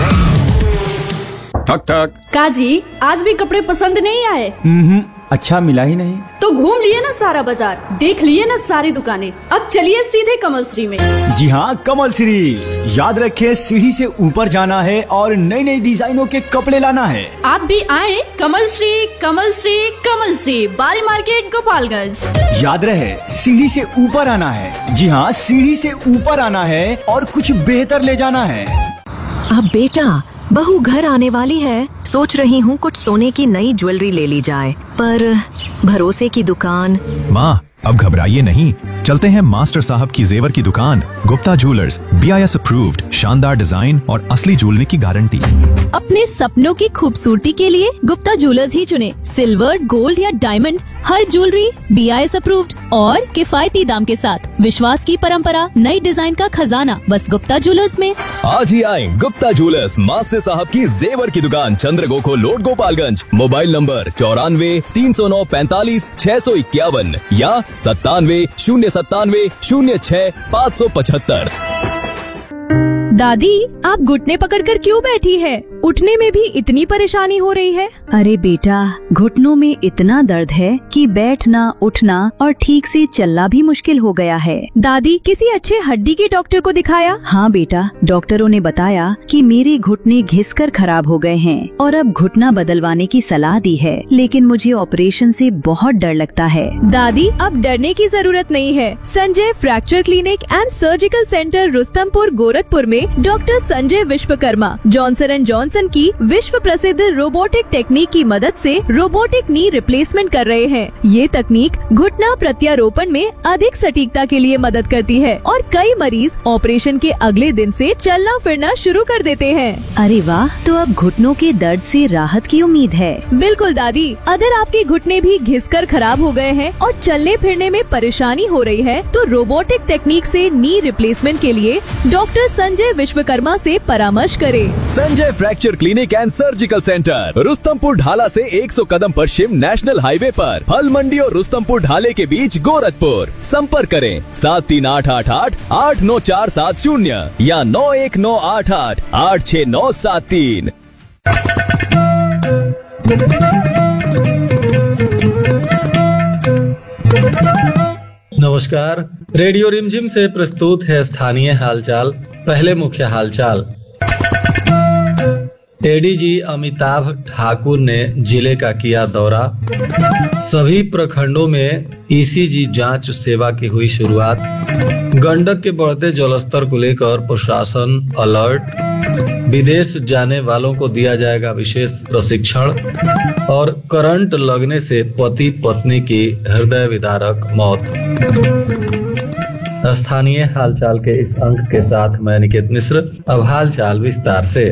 ठक ठक। काजी, आज भी कपड़े पसंद नहीं आए? अच्छा मिला ही नहीं तो घूम लिए ना सारा बाजार, देख लिए ना सारी दुकानें, अब चलिए सीधे कमल श्री में। जी हाँ, कमल श्री। याद रखें, सीढ़ी से ऊपर जाना है और नई नई डिजाइनों के कपड़े लाना है। आप भी आए कमल श्री, कमल श्री, कमल श्री, बारी मार्केट, गोपालगंज। याद रहे, सीढ़ी से ऊपर आना है। जी हाँ, सीढ़ी से ऊपर आना है और कुछ बेहतर ले जाना है। अब बेटा, बहू घर आने वाली है, सोच रही हूँ कुछ सोने की नई ज्वेलरी ले ली जाए, पर भरोसे की दुकान। माँ, अब घबराइए नहीं, चलते हैं मास्टर साहब की जेवर की दुकान, Gupta jewellers, B I S approved, शानदार डिजाइन और असली ज्वेलरी की गारंटी। अपने सपनों की खूबसूरती के लिए गुप्ता ज्वेलर्स ही चुने। सिल्वर, गोल्ड या diamond, her jewellery B I S approved और किफायती दाम के साथ। विश्वास की परंपरा, नई डिजाइन का खजाना, बस गुप्ता ज्वेलर्स में। आज ही आए गुप्ता ज्वेलर्स, मास्टर साहब की जेवर की दुकान, चंद्रगोखो लोड, गोपालगंज। मोबाइल नंबर चौरानवे तीन सौ नौ पैंतालीस छह सौ इक्यावन या सत्तानवे शून्य सत्तानवे शून्य छह पाँच सौ पचहत्तर। दादी, आप घुटने पकड़कर क्यों बैठी है? उठने में भी इतनी परेशानी हो रही है? अरे बेटा, घुटनों में इतना दर्द है कि बैठना, उठना और ठीक से चलना भी मुश्किल हो गया है। दादी, किसी अच्छे हड्डी के डॉक्टर को दिखाया? हाँ बेटा, डॉक्टरों ने बताया कि मेरे घुटने घिसकर खराब हो गए हैं और अब घुटना बदलवाने की सलाह दी है, लेकिन मुझे ऑपरेशन से बहुत डर लगता है। दादी, अब डरने की जरूरत नहीं है। Sanjay fracture clinic and surgical centre Rustampur Gorakhpur में doctor Sanjay Vishwakarma Johnson and Johnson की विश्व प्रसिद्ध रोबोटिक टेक्निक की मदद से रोबोटिक नी रिप्लेसमेंट कर रहे हैं। ये तकनीक घुटना प्रत्यारोपण में अधिक सटीकता के लिए मदद करती है और कई मरीज ऑपरेशन के अगले दिन से चलना फिरना शुरू कर देते हैं। अरे वाह, तो अब घुटनों के दर्द से राहत की उम्मीद है। बिल्कुल दादी, अगर आपके घुटने भी घिसकर खराब हो गए हैं और चलने फिरने में परेशानी हो रही है, तो रोबोटिक टेक्निक से नी रिप्लेसमेंट के लिए डॉक्टर संजय विश्वकर्मा से परामर्श करें। Sanjay fracture clinic and surgical centre Rustampur ढाला से सौ कदम पश्चिम नेशनल हाईवे पर, फल मंडी और रुस्तमपुर ढाले के बीच गोरखपुर। संपर्क करें सात तीन आठ आठ आठ आठ नौ चार सात शून्य या नौ एक नौ आठ आठ आठ छह नौ सात तीन। नमस्कार, रेडियो रिमझिम से प्रस्तुत है स्थानीय हालचाल। पहले मुख्य हालचाल। एडीजी अमिताभ ठाकुर ने जिले का किया दौरा। सभी प्रखंडों में ईसीजी जांच सेवा की हुई शुरुआत। गंडक के बढ़ते जलस्तर को लेकर प्रशासन अलर्ट। विदेश जाने वालों को दिया जाएगा विशेष प्रशिक्षण। और करंट लगने से पति पत्नी की हृदय विदारक मौत। स्थानीय हालचाल के इस अंक के साथ मैं निकेत मिश्र। अब हालचाल विस्तार से।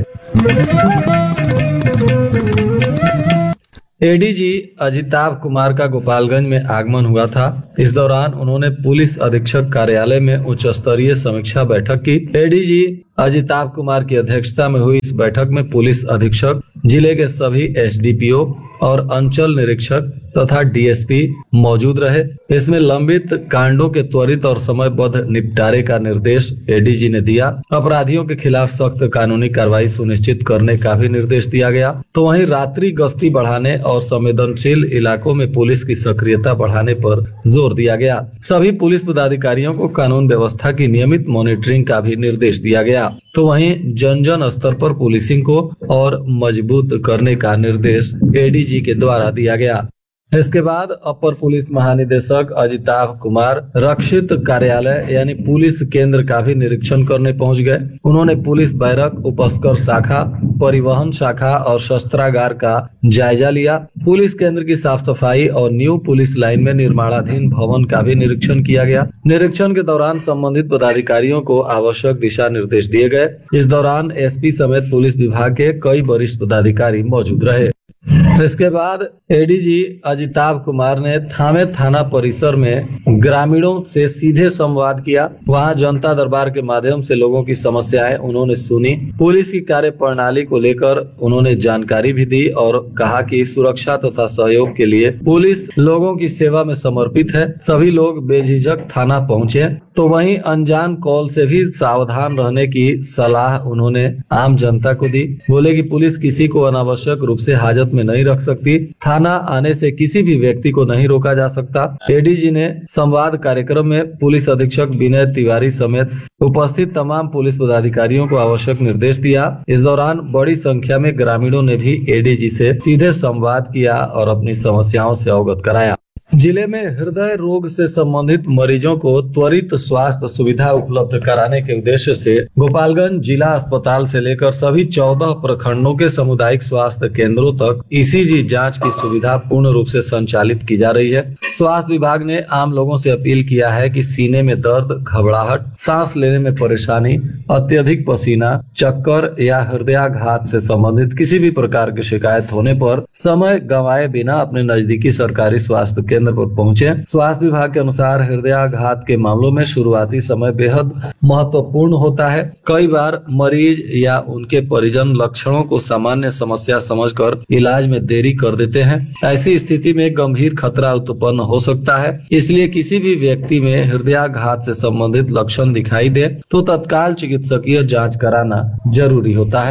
एडीजी अजिताभ कुमार का गोपालगंज में आगमन हुआ था। इस दौरान उन्होंने पुलिस अधीक्षक कार्यालय में उच्च स्तरीय समीक्षा बैठक की। एडीजी अजिताभ कुमार की अध्यक्षता में हुई इस बैठक में पुलिस अधीक्षक, जिले के सभी एसडीपीओ और अंचल निरीक्षक तथा डीएसपी मौजूद रहे। इसमें लंबित कांडों के त्वरित और समयबद्ध निपटारे का निर्देश एडीजी ने दिया। अपराधियों के खिलाफ सख्त कानूनी कार्रवाई सुनिश्चित करने का भी निर्देश दिया गया। तो वहीं रात्रि गश्ती बढ़ाने और संवेदनशील इलाकों में पुलिस की सक्रियता बढ़ाने पर जोर दिया गया। सभी पुलिस पदाधिकारियों को कानून व्यवस्था की नियमित मॉनिटरिंग का भी निर्देश दिया गया। तो वहीं जन जन स्तर पर पुलिसिंग को और मजबूत करने का निर्देश एडीजी के द्वारा दिया गया। इसके बाद अपर पुलिस महानिदेशक अजिताभ कुमार रक्षित कार्यालय यानी पुलिस केंद्र का भी निरीक्षण करने पहुंच गए। उन्होंने पुलिस बैरक, उपस्कर शाखा, परिवहन शाखा और शस्त्रागार का जायजा लिया। पुलिस केंद्र की साफ सफाई और न्यू पुलिस लाइन में निर्माणाधीन भवन का भी निरीक्षण किया गया। निरीक्षण के दौरान संबंधित पदाधिकारियों को आवश्यक दिशा निर्देश दिए गए। इस दौरान एसपी समेत पुलिस विभाग के कई वरिष्ठ पदाधिकारी मौजूद रहे। इसके बाद एडीजी अजिताभ कुमार ने थामे थाना परिसर में ग्रामीणों से सीधे संवाद किया। वहां जनता दरबार के माध्यम से लोगों की समस्याएं उन्होंने सुनी। पुलिस की कार्य प्रणाली को लेकर उन्होंने जानकारी भी दी और कहा कि सुरक्षा तथा सहयोग के लिए पुलिस लोगों की सेवा में समर्पित है। सभी लोग बेझिझक थाना पहुंचे। तो वहीं अनजान कॉल से भी सावधान रहने की सलाह उन्होंने आम जनता को दी। बोले कि पुलिस किसी को अनावश्यक रूप से हाजत में नहीं रख सकती। थाना आने से किसी भी व्यक्ति को नहीं रोका जा सकता। एडीजी ने संवाद कार्यक्रम में पुलिस अधीक्षक विनय तिवारी समेत उपस्थित तमाम पुलिस पदाधिकारियों को आवश्यक निर्देश दिया। इस दौरान बड़ी संख्या में ग्रामीणों ने भी एडीजी से सीधे संवाद किया और अपनी समस्याओं से अवगत कराया। जिले में हृदय रोग से संबंधित मरीजों को त्वरित स्वास्थ्य सुविधा उपलब्ध कराने के उद्देश्य से गोपालगंज जिला अस्पताल से लेकर सभी चौदह प्रखंडों के सामुदायिक स्वास्थ्य केंद्रों तक ईसीजी जांच की सुविधा पूर्ण रूप से संचालित की जा रही है। स्वास्थ्य विभाग ने आम लोगों से अपील किया है कि सीने में दर्द, घबराहट, सांस लेने में परेशानी, अत्यधिक पसीना, चक्कर या हृदयाघात से संबंधित किसी भी प्रकार की शिकायत होने पर समय गंवाए बिना अपने नजदीकी सरकारी स्वास्थ्य केंद्र पर पहुंचे। स्वास्थ्य विभाग के अनुसार हृदयाघात के मामलों में शुरुआती समय बेहद महत्वपूर्ण होता है। कई बार मरीज या उनके परिजन लक्षणों को सामान्य समस्या समझकर इलाज में देरी कर देते हैं। ऐसी स्थिति में गंभीर खतरा उत्पन्न हो सकता है। इसलिए किसी भी व्यक्ति में हृदयाघात से संबंधित लक्षण दिखाई दे तो तत्काल चिकित्सकीय जांच कराना जरूरी होता है।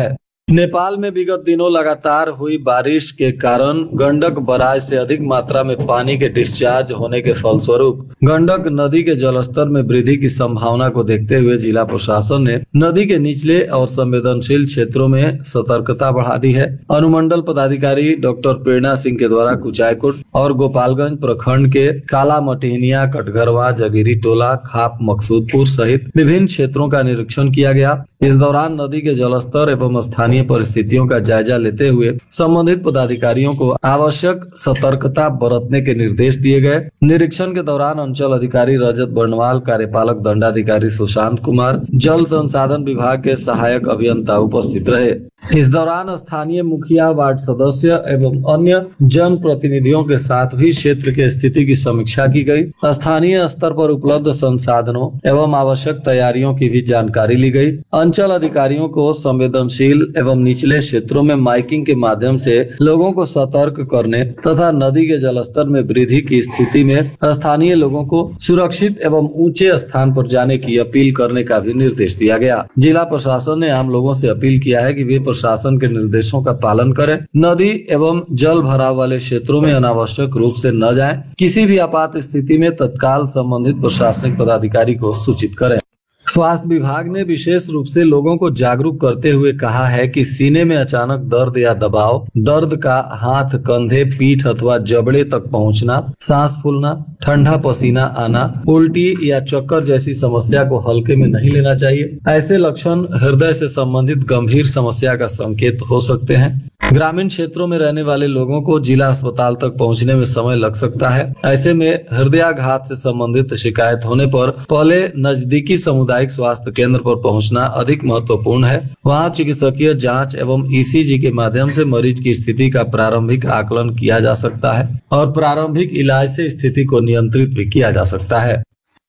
नेपाल में विगत दिनों लगातार हुई बारिश के कारण गंडक बराज से अधिक मात्रा में पानी के डिस्चार्ज होने के फलस्वरूप गंडक नदी के जलस्तर में वृद्धि की संभावना को देखते हुए जिला प्रशासन ने नदी के निचले और संवेदनशील क्षेत्रों में सतर्कता बढ़ा दी है। अनुमंडल पदाधिकारी डॉक्टर प्रेरणा सिंह के द्वारा कुचायकोट और गोपालगंज प्रखंड के काला मटिहनिया, कटघरवा, जगीरी टोला, खाप, मकसूदपुर सहित विभिन्न क्षेत्रों का निरीक्षण किया गया। इस दौरान नदी के जलस्तर एवं स्थानीय परिस्थितियों का जायजा लेते हुए संबंधित पदाधिकारियों को आवश्यक सतर्कता बरतने के निर्देश दिए गए। निरीक्षण के दौरान अंचल अधिकारी रजत बर्णवाल, कार्यपालक दंडाधिकारी सुशांत कुमार, जल संसाधन विभाग के सहायक अभियंता उपस्थित रहे। इस दौरान स्थानीय मुखिया, वार्ड सदस्य एवं अन्य जन प्रतिनिधियों के साथ भी क्षेत्र के स्थिति की समीक्षा की गई। स्थानीय स्तर पर उपलब्ध संसाधनों एवं आवश्यक तैयारियों की भी जानकारी ली गई। अंचल अधिकारियों को संवेदनशील एवं निचले क्षेत्रों में माइकिंग के माध्यम से लोगों को सतर्क करने तथा नदी के जलस्तर में वृद्धि की स्थिति में स्थानीय लोगों को सुरक्षित एवं ऊंचे स्थान पर जाने की अपील करने का भी निर्देश दिया गया। जिला प्रशासन ने आम लोगों से अपील किया है कि वे प्रशासन के निर्देशों का पालन करें, नदी एवं जल भराव वाले क्षेत्रों में अनावश्यक रूप से न जाएं, किसी भी आपात स्थिति में तत्काल संबंधित प्रशासनिक पदाधिकारी को सूचित करें। स्वास्थ्य विभाग ने विशेष रूप से लोगों को जागरूक करते हुए कहा है कि सीने में अचानक दर्द या दबाव, दर्द का हाथ, कंधे, पीठ अथवा जबड़े तक पहुंचना, सांस फूलना, ठंडा पसीना आना, उल्टी या चक्कर जैसी समस्या को हल्के में नहीं लेना चाहिए। ऐसे लक्षण हृदय से संबंधित गंभीर समस्या का संकेत हो सकते हैं। ग्रामीण क्षेत्रों में रहने वाले लोगों को जिला अस्पताल तक पहुंचने में समय लग सकता है। ऐसे में हृदयाघात से संबंधित शिकायत होने पर पहले नजदीकी सामुदायिक स्वास्थ्य केंद्र पर पहुंचना अधिक महत्वपूर्ण है। वहां चिकित्सकीय जांच एवं ईसीजी के माध्यम से मरीज की स्थिति का प्रारंभिक आकलन किया जा सकता है और प्रारंभिक इलाज से स्थिति को नियंत्रित भी किया जा सकता है।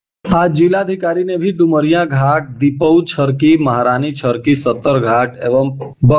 आज जिलाधिकारी ने भी डुमरिया घाट, दीपऊ छरकी, महारानी छरकी, सत्तर घाट एवं